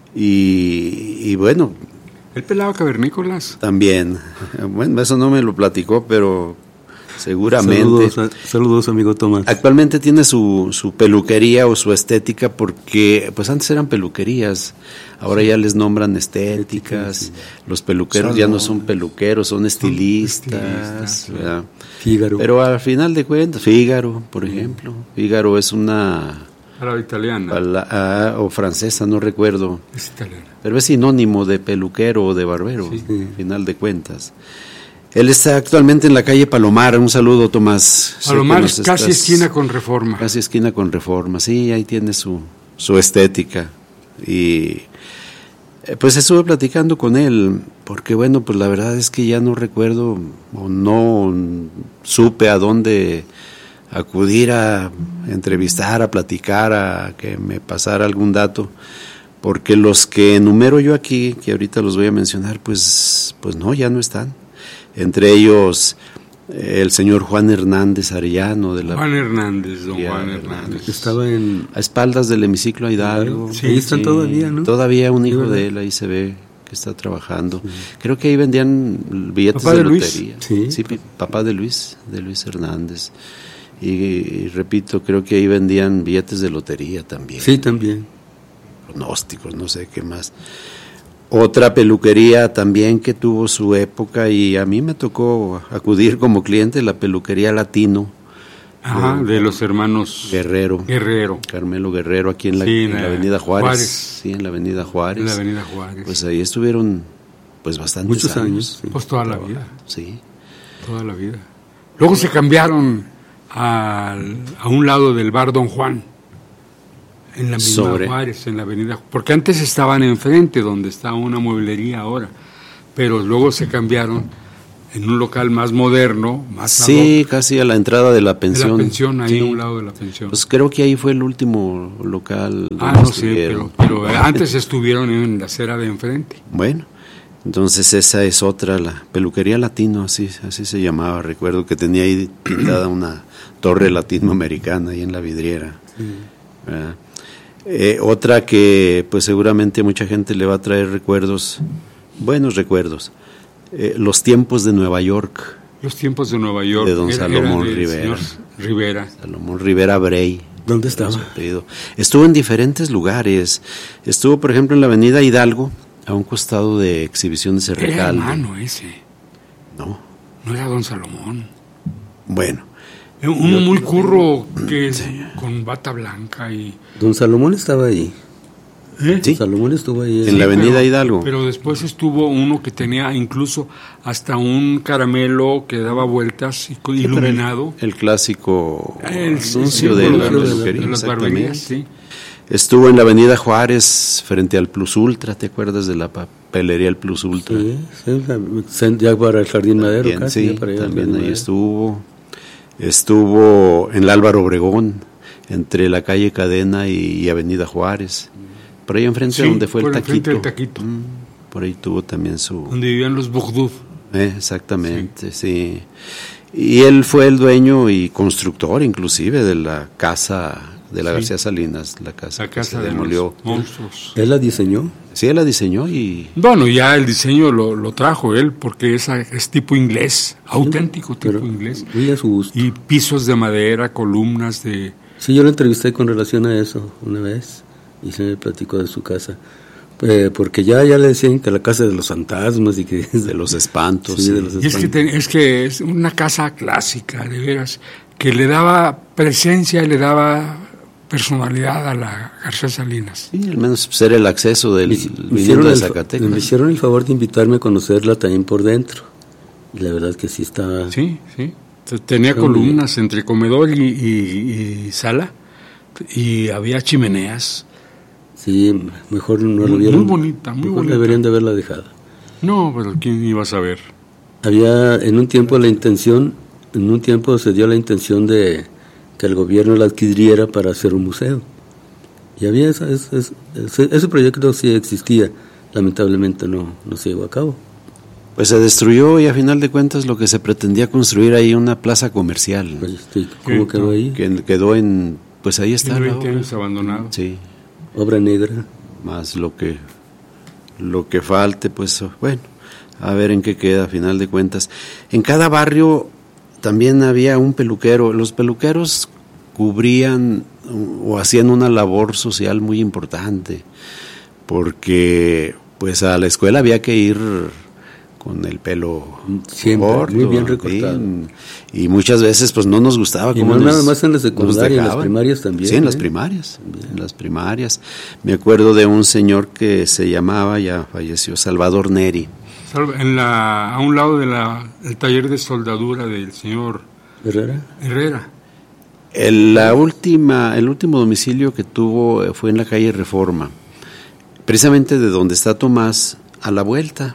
Y, y bueno. ¿Él pelaba cavernícolas? También. Bueno, eso no me lo platicó, pero seguramente. Saludos, saludos amigo Tomás. Actualmente tiene su, su peluquería o su estética porque pues antes eran peluquerías, ahora ya les nombran estéticas, sí. Los peluqueros Salud. Ya no son peluqueros, son estilistas, estilistas Fígaro. Pero al final de cuentas, Fígaro, por ejemplo, Fígaro es una... La italiana. Pala- ah, o francesa, no recuerdo. Es italiana. Pero es sinónimo de peluquero o de barbero, sí. Al final de cuentas. Él está actualmente en la calle Palomar. Un saludo, Tomás. Palomar es casi esquina con Reforma. Casi esquina con Reforma, sí, ahí tiene su, su estética. Y pues estuve platicando con él, porque bueno, pues la verdad es que ya no recuerdo o no supe a dónde acudir a entrevistar, a platicar, a que me pasara algún dato, porque los que enumero yo aquí, que ahorita los voy a mencionar, pues, pues no, ya no están. Entre ellos eh, el señor Juan Hernández Arellano de la Juan Hernández, don Juan Hernández. Hernández. Estaba en a espaldas del hemiciclo Hidalgo. Sí, ahí están sí, todavía, ¿no? Todavía un hijo de él ahí se ve que está trabajando. Sí. Creo que ahí vendían billetes ¿Papá de, de lotería. Sí. sí, papá de Luis, de Luis Hernández. Y, y repito, creo que ahí vendían billetes de lotería también. Sí, también. Pronósticos, no sé qué más. Otra peluquería también que tuvo su época y a mí me tocó acudir como cliente, la peluquería Latino. Ajá, de, de los hermanos Guerrero. Guerrero. Carmelo Guerrero, aquí en la, sí, en la avenida Juárez. Juárez. Sí, en la avenida Juárez. En la avenida Juárez. Pues ahí estuvieron pues bastantes Muchos años. años. Pues toda la vida. Sí. Toda la vida. Luego se cambiaron al, a un lado del bar Don Juan, en la misma Sobre. Juárez, en la avenida, porque antes estaban enfrente, donde está una mueblería ahora, pero luego se cambiaron en un local más moderno, más sí, casi a la entrada de la pensión. De la pensión, ahí sí. a un lado de la pensión. Pues creo que ahí fue el último local. Ah, no sé, pero, pero antes estuvieron en la acera de enfrente. Bueno, entonces esa es otra, la peluquería Latino, así, así se llamaba. Recuerdo que tenía ahí pintada una torre latinoamericana ahí en la vidriera. Sí. Eh, otra que pues seguramente mucha gente le va a traer recuerdos, buenos recuerdos, eh, los tiempos de Nueva York. Los tiempos de Nueva York. De don era, Salomón era Rivera. Rivera. Salomón Rivera Brey. ¿Dónde estaba? Estuvo en diferentes lugares. Estuvo, por ejemplo, en la avenida Hidalgo, a un costado de Exhibiciones de Recalde. Era hermano ese. No. No era don Salomón. Bueno. Uno yo, muy curro que sí. Con bata blanca y... Don Salomón estaba ahí. ¿Eh? Sí. Salomón estuvo ahí. En sí, la avenida pero, Hidalgo. Pero después estuvo uno que tenía incluso hasta un caramelo que daba vueltas y iluminado. El, el clásico el, anuncio sí, de, de, la los, peluquería, de las barberías, sí. Estuvo en la avenida Juárez, frente al Plus Ultra, ¿te acuerdas de la papelería El Plus Ultra? Sí, sí, ya para el Jardín Madero. También, casi, sí, ya para también ahí Madero. estuvo. Estuvo en el Álvaro Obregón, entre la calle Cadena y, y avenida Juárez. Por ahí enfrente sí, donde fue el taquito. El taquito. Mm, por ahí tuvo también su... Donde vivían los Bourdieu. Eh, exactamente, sí. sí. Y él fue el dueño y constructor inclusive de la casa de la sí. García Salinas, la casa, la casa que se de demolió. Los monstruos. ¿Él la diseñó? Sí, él la diseñó y... Bueno, ya el diseño lo, lo trajo él, porque es, es tipo inglés, auténtico tipo Pero, inglés. Muy a su gusto. Y pisos de madera, columnas de... Sí, yo lo entrevisté con relación a eso una vez, y se me platicó de su casa. Eh, porque ya, ya le decían que la casa de los fantasmas y que... De los espantos. Sí, sí. de los espantos. Y es que, te, es que es una casa clásica, de veras, que le daba presencia, le daba personalidad a la García Salinas. Sí, al menos pues, era el acceso del viniendo de el, Zacatecas. Me hicieron el favor de invitarme a conocerla también por dentro. Y la verdad que sí estaba... Sí, sí. Tenía Está columnas entre comedor y, y, y sala, y había chimeneas. Sí, mejor no muy, lo vieron. Muy bonita, muy mejor bonita. Deberían de haberla dejado. No, pero ¿quién iba a saber? Había en un tiempo la intención, en un tiempo se dio la intención de que el gobierno la adquiriera para hacer un museo. Y había esa, esa, ese, ese proyecto sí existía, lamentablemente no, no se llevó a cabo. Pues se destruyó y a final de cuentas lo que se pretendía construir ahí una plaza comercial. Pues, sí, ¿cómo quedó ahí? Que quedó en, pues ahí está. veinte años abandonado. Sí. Obra negra. Más lo que, lo que falte, pues bueno, a ver en qué queda a final de cuentas. En cada barrio también había un peluquero. Los peluqueros cubrían o hacían una labor social muy importante, porque pues a la escuela había que ir con el pelo siempre corto, muy bien recortado, y, y muchas veces pues no nos gustaba. Y no nos, nada más en la secundaria, en las primarias también. Sí, en ¿eh? las primarias, también. en las primarias. Me acuerdo de un señor que se llamaba, ya falleció, Salvador Neri. En la, a un lado del de taller de soldadura del señor Herrera. Herrera. El, la última, el último domicilio que tuvo fue en la calle Reforma, precisamente de donde está Tomás, a la vuelta.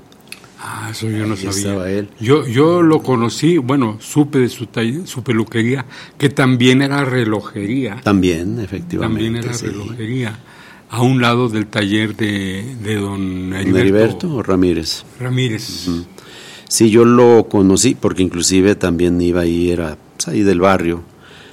Ah, eso yo no Ahí sabía. Estaba él. Yo yo lo conocí, bueno, supe de su taller, su peluquería, que también era relojería. También, efectivamente. También era sí. relojería, a un lado del taller de, de don Heriberto, Heriberto o Ramírez. Ramírez. Uh-huh. Sí, yo lo conocí porque inclusive también iba ahí, era pues, ahí del barrio,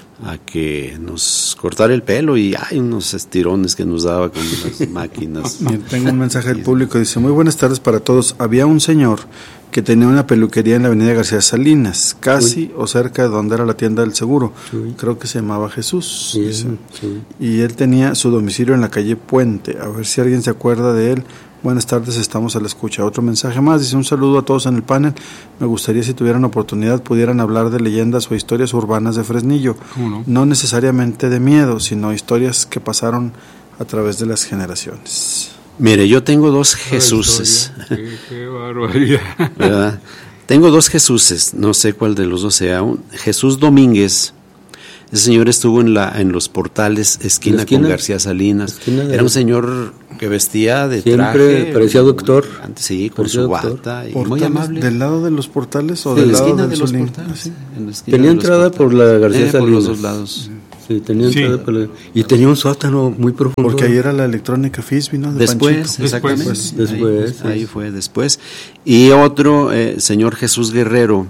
a que nos cortara el pelo y hay unos estirones que nos daba con las máquinas. Tengo un mensaje del público, dice: muy buenas tardes para todos. Había un señor que tenía una peluquería en la avenida García Salinas, casi Uy. o cerca de donde era la tienda del seguro. Uy. Creo que se llamaba Jesús. Sí, dice. Sí. Y él tenía su domicilio en la calle Puente. A ver si alguien se acuerda de él. Buenas tardes, estamos a la escucha. Otro mensaje más, dice: un saludo a todos en el panel. Me gustaría, si tuvieran oportunidad, pudieran hablar de leyendas o historias urbanas de Fresnillo. ¿Cómo no? No necesariamente de miedo, sino historias que pasaron a través de las generaciones. Mire, yo tengo dos Jesuses. Qué, qué barbaridad. ¿Verdad? Tengo dos Jesuses, no sé cuál de los dos sea. Un Jesús Domínguez. Ese señor estuvo en la en los Portales, esquina, esquina con García Salinas. Era un señor que vestía de siempre traje. parecía doctor. Sí, con su bata. Y muy amable. ¿Del lado de los Portales o sí, del la lado esquina del de los Solín? Portales? Sí. En la tenía entrada por la García eh, Salinas. Por los dos lados. Sí, tenía sí. entrada por la... Y tenía un sótano muy profundo. Porque ahí era la electrónica Fisby, ¿no? De después, Panchito. exactamente. Después, después, ahí, sí. ahí fue después. Y otro, eh, señor Jesús Guerrero.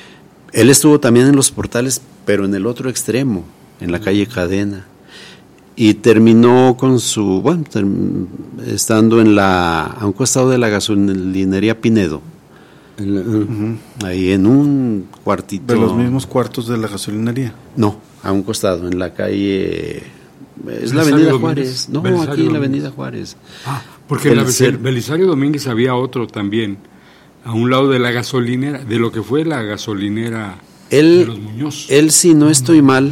Él estuvo también en los Portales, pero en el otro extremo, en la calle Cadena, y terminó con su, bueno, term, estando en la, a un costado de la gasolinería Pinedo, en la, uh-huh. ahí en un cuartito. ¿De los mismos cuartos de la gasolinería? No, a un costado, en la calle, es la avenida Juárez, no, Belisario aquí en la avenida Juárez. Ah, porque en la Belisario Domínguez había otro también, a un lado de la gasolinera, de lo que fue la gasolinera él, de los Muñoz. Él, si no estoy mal,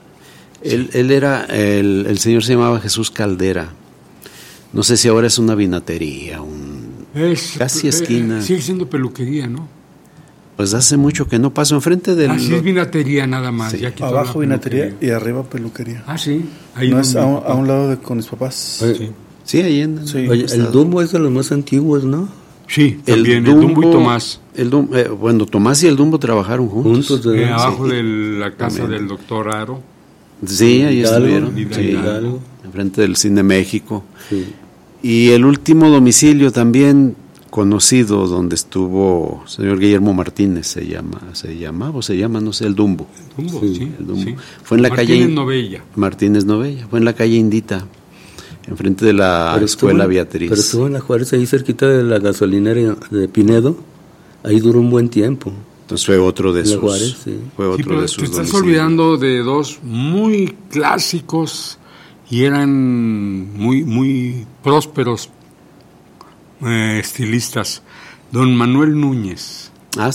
Él, él era, el, el señor se llamaba Jesús Caldera. No sé si ahora es una vinatería, un, es, casi esquina. Eh, sigue siendo peluquería, ¿no? Pues hace mucho que no paso enfrente del... Ah, sí, es vinatería nada más. Sí. Ya abajo vinatería y arriba peluquería. Ah, sí. Ahí no es a un, a un lado de con mis papás. Oye, sí. sí, ahí en... Sí. Oye, el Dumbo es de los más antiguos, ¿no? Sí, también, el Dumbo, el Dumbo y Tomás. El Dumbo, eh, bueno, Tomás y el Dumbo trabajaron juntos. Juntos de, eh, abajo sí. de la casa también. Del doctor Aro. Sí, ahí Hidalgo, estuvieron, Hidalgo. Sí, enfrente del Cine México. Sí. Y el último domicilio también conocido donde estuvo el señor Guillermo Martínez, se llama, se llamaba o se llama, no sé, el Dumbo. El Dumbo, sí. sí, el Dumbo. Sí. Fue en la Martínez calle Novella. Martínez Novella, fue en la calle Indita, enfrente de la pero escuela estuvo, Beatriz. Pero estuvo en la Juárez, ahí cerquita de la gasolinera de Pinedo, ahí duró un buen tiempo. Entonces fue otro de sus. Juárez, sí. Fue otro sí, pero de sus te estás domicilios. olvidando de dos muy clásicos y eran muy muy prósperos eh, estilistas. Don Manuel Núñez. Ah, sí.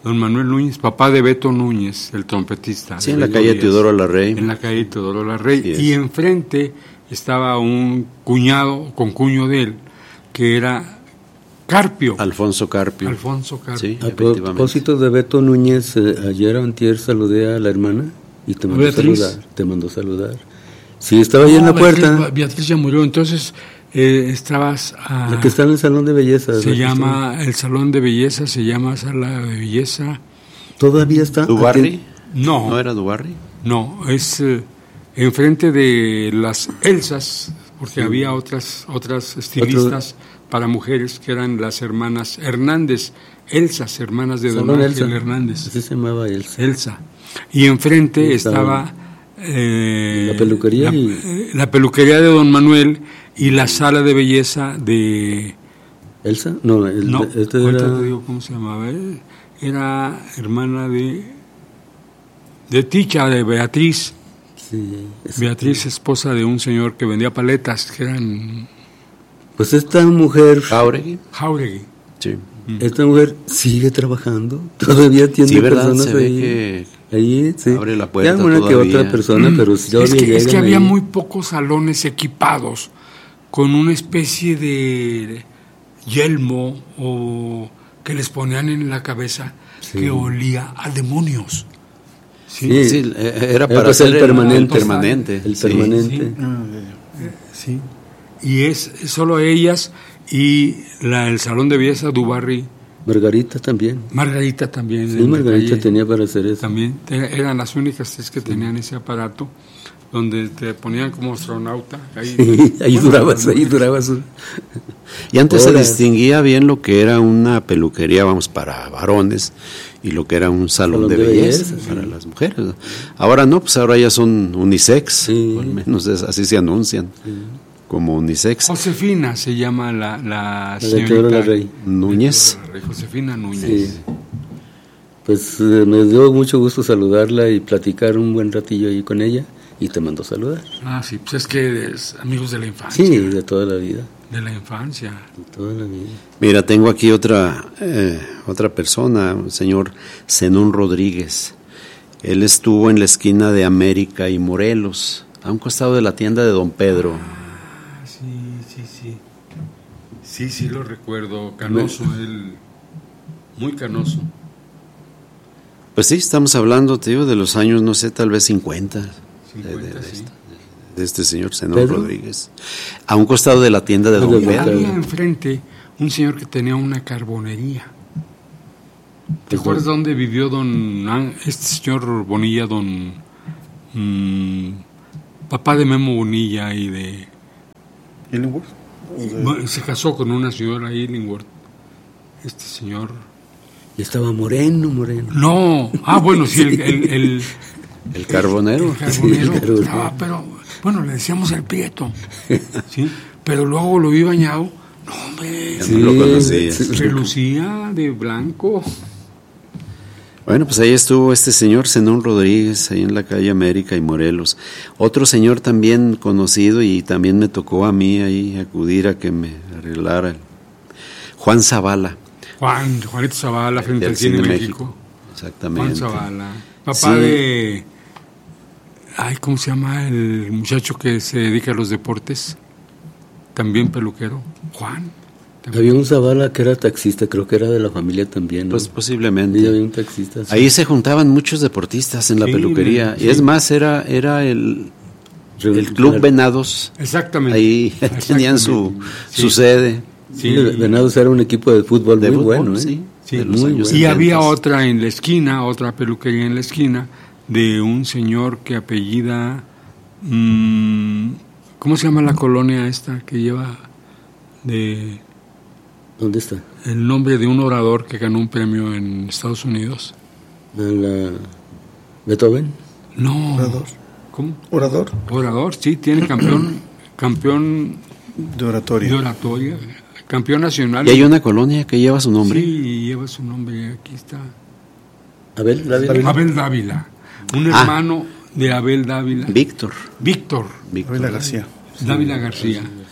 don Manuel Núñez, papá de Beto Núñez, el trompetista. Sí, en la calle Teodoro Larrey. En la calle Teodoro Larrey. Sí, y enfrente estaba un cuñado, con cuño de él, que era Carpio. Alfonso Carpio. Alfonso Carpio. Sí, a propósito de Beto Núñez, eh, ayer o antier saludé a la hermana y te mandó Beatriz. saludar. Te mandó saludar. Sí, estaba ahí no, en la Beatriz, puerta. Beatriz ya murió, entonces eh, estabas... A, la que está en el Salón de Belleza. Se llama, está... el Salón de Belleza se llama Sala de Belleza. ¿Todavía está? ¿Dubarry? No. ¿No era Dubarry? No, es eh, enfrente de las Elsas, porque sí. había otras, otras estilistas Otro... para mujeres que eran las hermanas Hernández, Elsas, hermanas de don Ángel Elsa. Hernández. Así se llamaba Elsa. Elsa. Y enfrente estaba... Eh, la peluquería la, y... la peluquería de don Manuel y la sala de belleza de Elsa no, el, no este ahorita era... te digo cómo se llamaba, era hermana de de Ticha, de Beatriz. Sí, es... Beatriz, esposa de un señor que vendía paletas que eran, pues esta mujer Jauregui Jauregui sí. Esta mujer sigue trabajando, todavía tiene sí, personas se ahí. Ve que ahí, sí. Abre la puerta ya una todavía. Que otra persona, mm. pero si es que, es que había ahí. muy pocos salones equipados con una especie de yelmo o que les ponían en la cabeza sí. que olía a demonios. Sí, sí, sí era para ser el permanente, permanente, el sí, permanente. Sí. sí. Y es solo ellas y la, el salón de belleza Dubarry. Margarita también. Margarita también. Sí, Margarita calle, tenía para hacer eso. También eran las únicas tres que sí. tenían ese aparato donde te ponían como astronauta. Ahí, sí, ahí bueno, durabas, ahí durabas. Y antes Hola. se distinguía bien lo que era una peluquería, vamos, para varones y lo que era un salón, salón de, de belleza, belleza sí. para las mujeres. Ahora no, pues ahora ya son unisex, sí. o al menos es, así se anuncian. Sí. Como unisex. Josefina se llama la, la, la señorita Rey. Núñez. Rey, Josefina Núñez. Sí. Pues eh, me dio mucho gusto saludarla y platicar un buen ratillo ahí con ella y te mandó saludar. Ah, sí, pues es que es amigos de la infancia. Sí, de toda la vida. De la infancia. De toda la vida. Mira, tengo aquí otra, eh, otra persona, un señor Zenón Rodríguez. Él estuvo en la esquina de América y Morelos, a un costado de la tienda de Don Pedro. Ah. Sí, sí. Sí, sí lo recuerdo. Canoso, él. Muy canoso. Pues sí, estamos hablando, te digo, de los años, no sé, tal vez cincuenta. cincuenta, de, de, sí. este, de este señor Zenón Rodríguez. A un costado de la tienda de Don Pedro. Había enfrente un señor que tenía una carbonería. ¿Te acuerdas dónde vivió don este señor Bonilla, don mmm, papá de Memo Bonilla y de Illingworth? De... Se casó con una señora Illingworth. Este señor. Y estaba moreno, moreno. No, ah, bueno, sí, el... El, el, el carbonero. El carbonero. Sí, el estaba, pero, bueno, le decíamos el Prieto. ¿Sí? Pero luego lo vi bañado. No, hombre. Sí, no lo conocía. Relucía de blanco. Bueno, pues ahí estuvo este señor Zenón Rodríguez, ahí en la calle América y Morelos. Otro señor también conocido y también me tocó a mí ahí acudir a que me arreglara. Juan Zavala. Juan, Juanito Zavala, frente al Cine, Cine México. México. Exactamente. Juan Zavala. Papá sí. de... Ay, ¿cómo se llama el muchacho que se dedica a los deportes? También peluquero. Juan. Había un Zavala que era taxista, creo que era de la familia también, ¿no? Pues posiblemente. Sí, había un taxista. Sí. Ahí se juntaban muchos deportistas en la sí, peluquería. Sí. Y es más, era era el, el Club Venados. Exactamente. Ahí Exactamente. tenían su, sí. su sede. Sí, Venados era un equipo de fútbol de muy fútbol, bueno, ¿eh? Sí, sí. De muy bueno. Y había otra en la esquina, otra peluquería en la esquina, de un señor que apellida... Mmm, ¿cómo se llama la colonia esta que lleva de... ¿Dónde está? El nombre de un orador que ganó un premio en Estados Unidos. ¿La Beethoven? No. ¿Orador? ¿Cómo? ¿Orador? Orador, sí, tiene campeón campeón de oratoria. De oratoria, campeón nacional. ¿Y hay una colonia que lleva su nombre? Sí, lleva su nombre, aquí está. Abel Dávila. Abel Dávila, un ah. hermano de Abel Dávila. Víctor. Víctor. Víctor. Dávila García. Dávila García.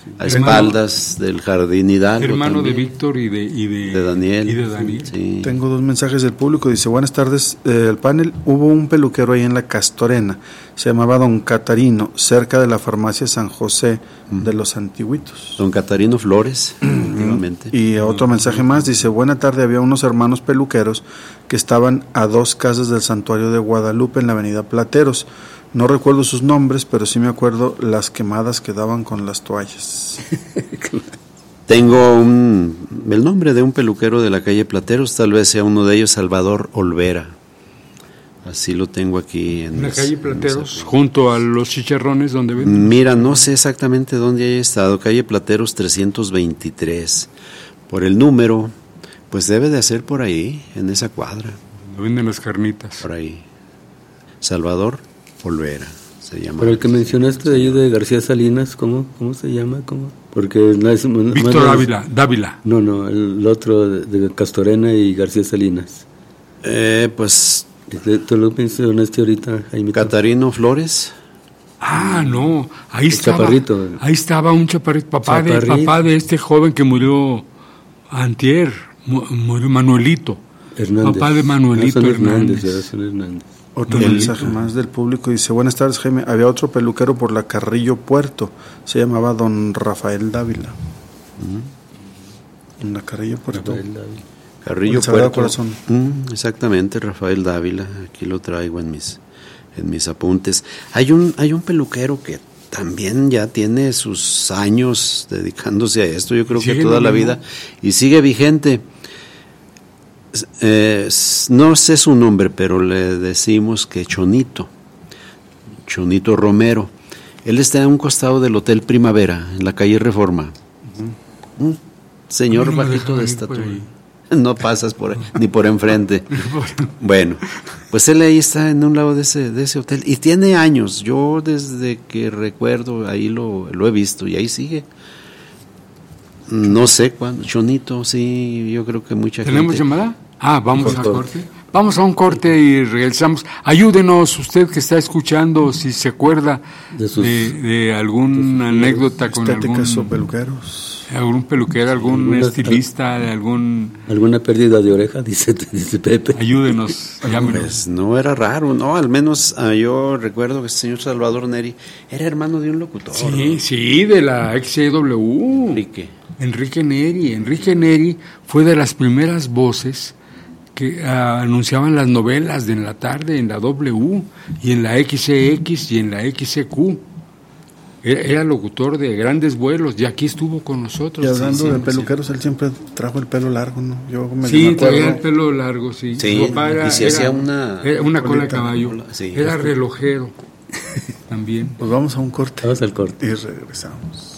a espaldas del Jardín Hidalgo. Hermano también. de Víctor y de, y de, de Daniel. Y de Daniel. Sí. Tengo dos mensajes del público. Dice, buenas tardes, eh, el panel. Hubo un peluquero ahí en la Castorena, se llamaba Don Catarino, cerca de la farmacia San José mm. de los Antiguitos. Don Catarino Flores, últimamente. Y otro mensaje más, dice, buena tarde, había unos hermanos peluqueros que estaban a dos casas del santuario de Guadalupe en la avenida Plateros. No recuerdo sus nombres, pero sí me acuerdo las quemadas que daban con las toallas. Tengo un, el nombre de un peluquero de la calle Plateros, tal vez sea uno de ellos, Salvador Olvera. Así lo tengo aquí. En, ¿En la los, calle Plateros, en junto a los chicharrones donde ven? Mira, no sé exactamente dónde haya estado, calle Plateros trescientos veintitrés. Por el número, pues debe de ser por ahí, en esa cuadra. Lo venden las carnitas. Por ahí. Salvador Olvera se llama. Pero el que mencionaste de ahí de García Salinas, ¿cómo, cómo se llama? ¿Cómo? Porque no es, Víctor Dávila, Dávila. No, no, el otro de, de Castorena y García Salinas. Eh, pues... ¿Tú lo mencionaste ahorita, Jaime? Catarino Flores. Ah, no, ahí el estaba. Chaparrito. Ahí estaba un chaparrito, papá, chaparrito. De, papá de este joven que murió antier, murió Manuelito. Hernández. Papá de Manuelito no, Hernández. Hernández, Hernández. Otro el, mensaje más del público dice, buenas tardes, Jaime, había otro peluquero por la Carrillo Puerto, se llamaba Don Rafael Dávila. Uh-huh. En la Carrillo Puerto. Rafael Dávila. Carrillo Puerto. Mm, exactamente, Rafael Dávila, aquí lo traigo en mis en mis apuntes. Hay un hay un peluquero que también ya tiene sus años dedicándose a esto, yo creo que toda la vida, y sigue vigente. Eh, no sé su nombre, pero le decimos que Chonito, Chonito Romero. Él está a un costado del Hotel Primavera, en la calle Reforma. Uh-huh. Un señor no bajito de estatura. No pasas por ahí, ni por enfrente. Bueno, pues él ahí está en un lado de ese de ese hotel y tiene años. Yo desde que recuerdo ahí lo, lo he visto y ahí sigue. No sé cuándo. Chonito, sí, yo creo que mucha ¿Tenemos gente. llamada? Ah, vamos a corte. Vamos a un corte y regresamos. Ayúdenos, usted que está escuchando, si se acuerda de, sus, de, de alguna de anécdota con algún... o peluqueros. Algún peluquero, algún ¿Alguna, estilista, de algún... ¿Alguna pérdida de oreja? Dice, dice Pepe. Ayúdenos, llámenos. Pues no era raro, ¿no? Al menos uh, yo recuerdo que el señor Salvador Neri era hermano de un locutor. Sí, ¿no? Sí, de la X C W. Enrique. Enrique Neri. Enrique Neri fue de las primeras voces que uh, anunciaban las novelas de en la tarde en la W y en la X C X y en la X C Q. Era, era locutor de Grandes Vuelos y aquí estuvo con nosotros. Y hablando sí, de sí, peluqueros, sí. Él siempre trajo el pelo largo, ¿no? Yo me sí, traía el pelo largo, sí. Sí, Su papá era, y se hacía una... Era una cola de caballo. Sí, era relojero también. Pues vamos a un corte. Vamos al corte. Y regresamos.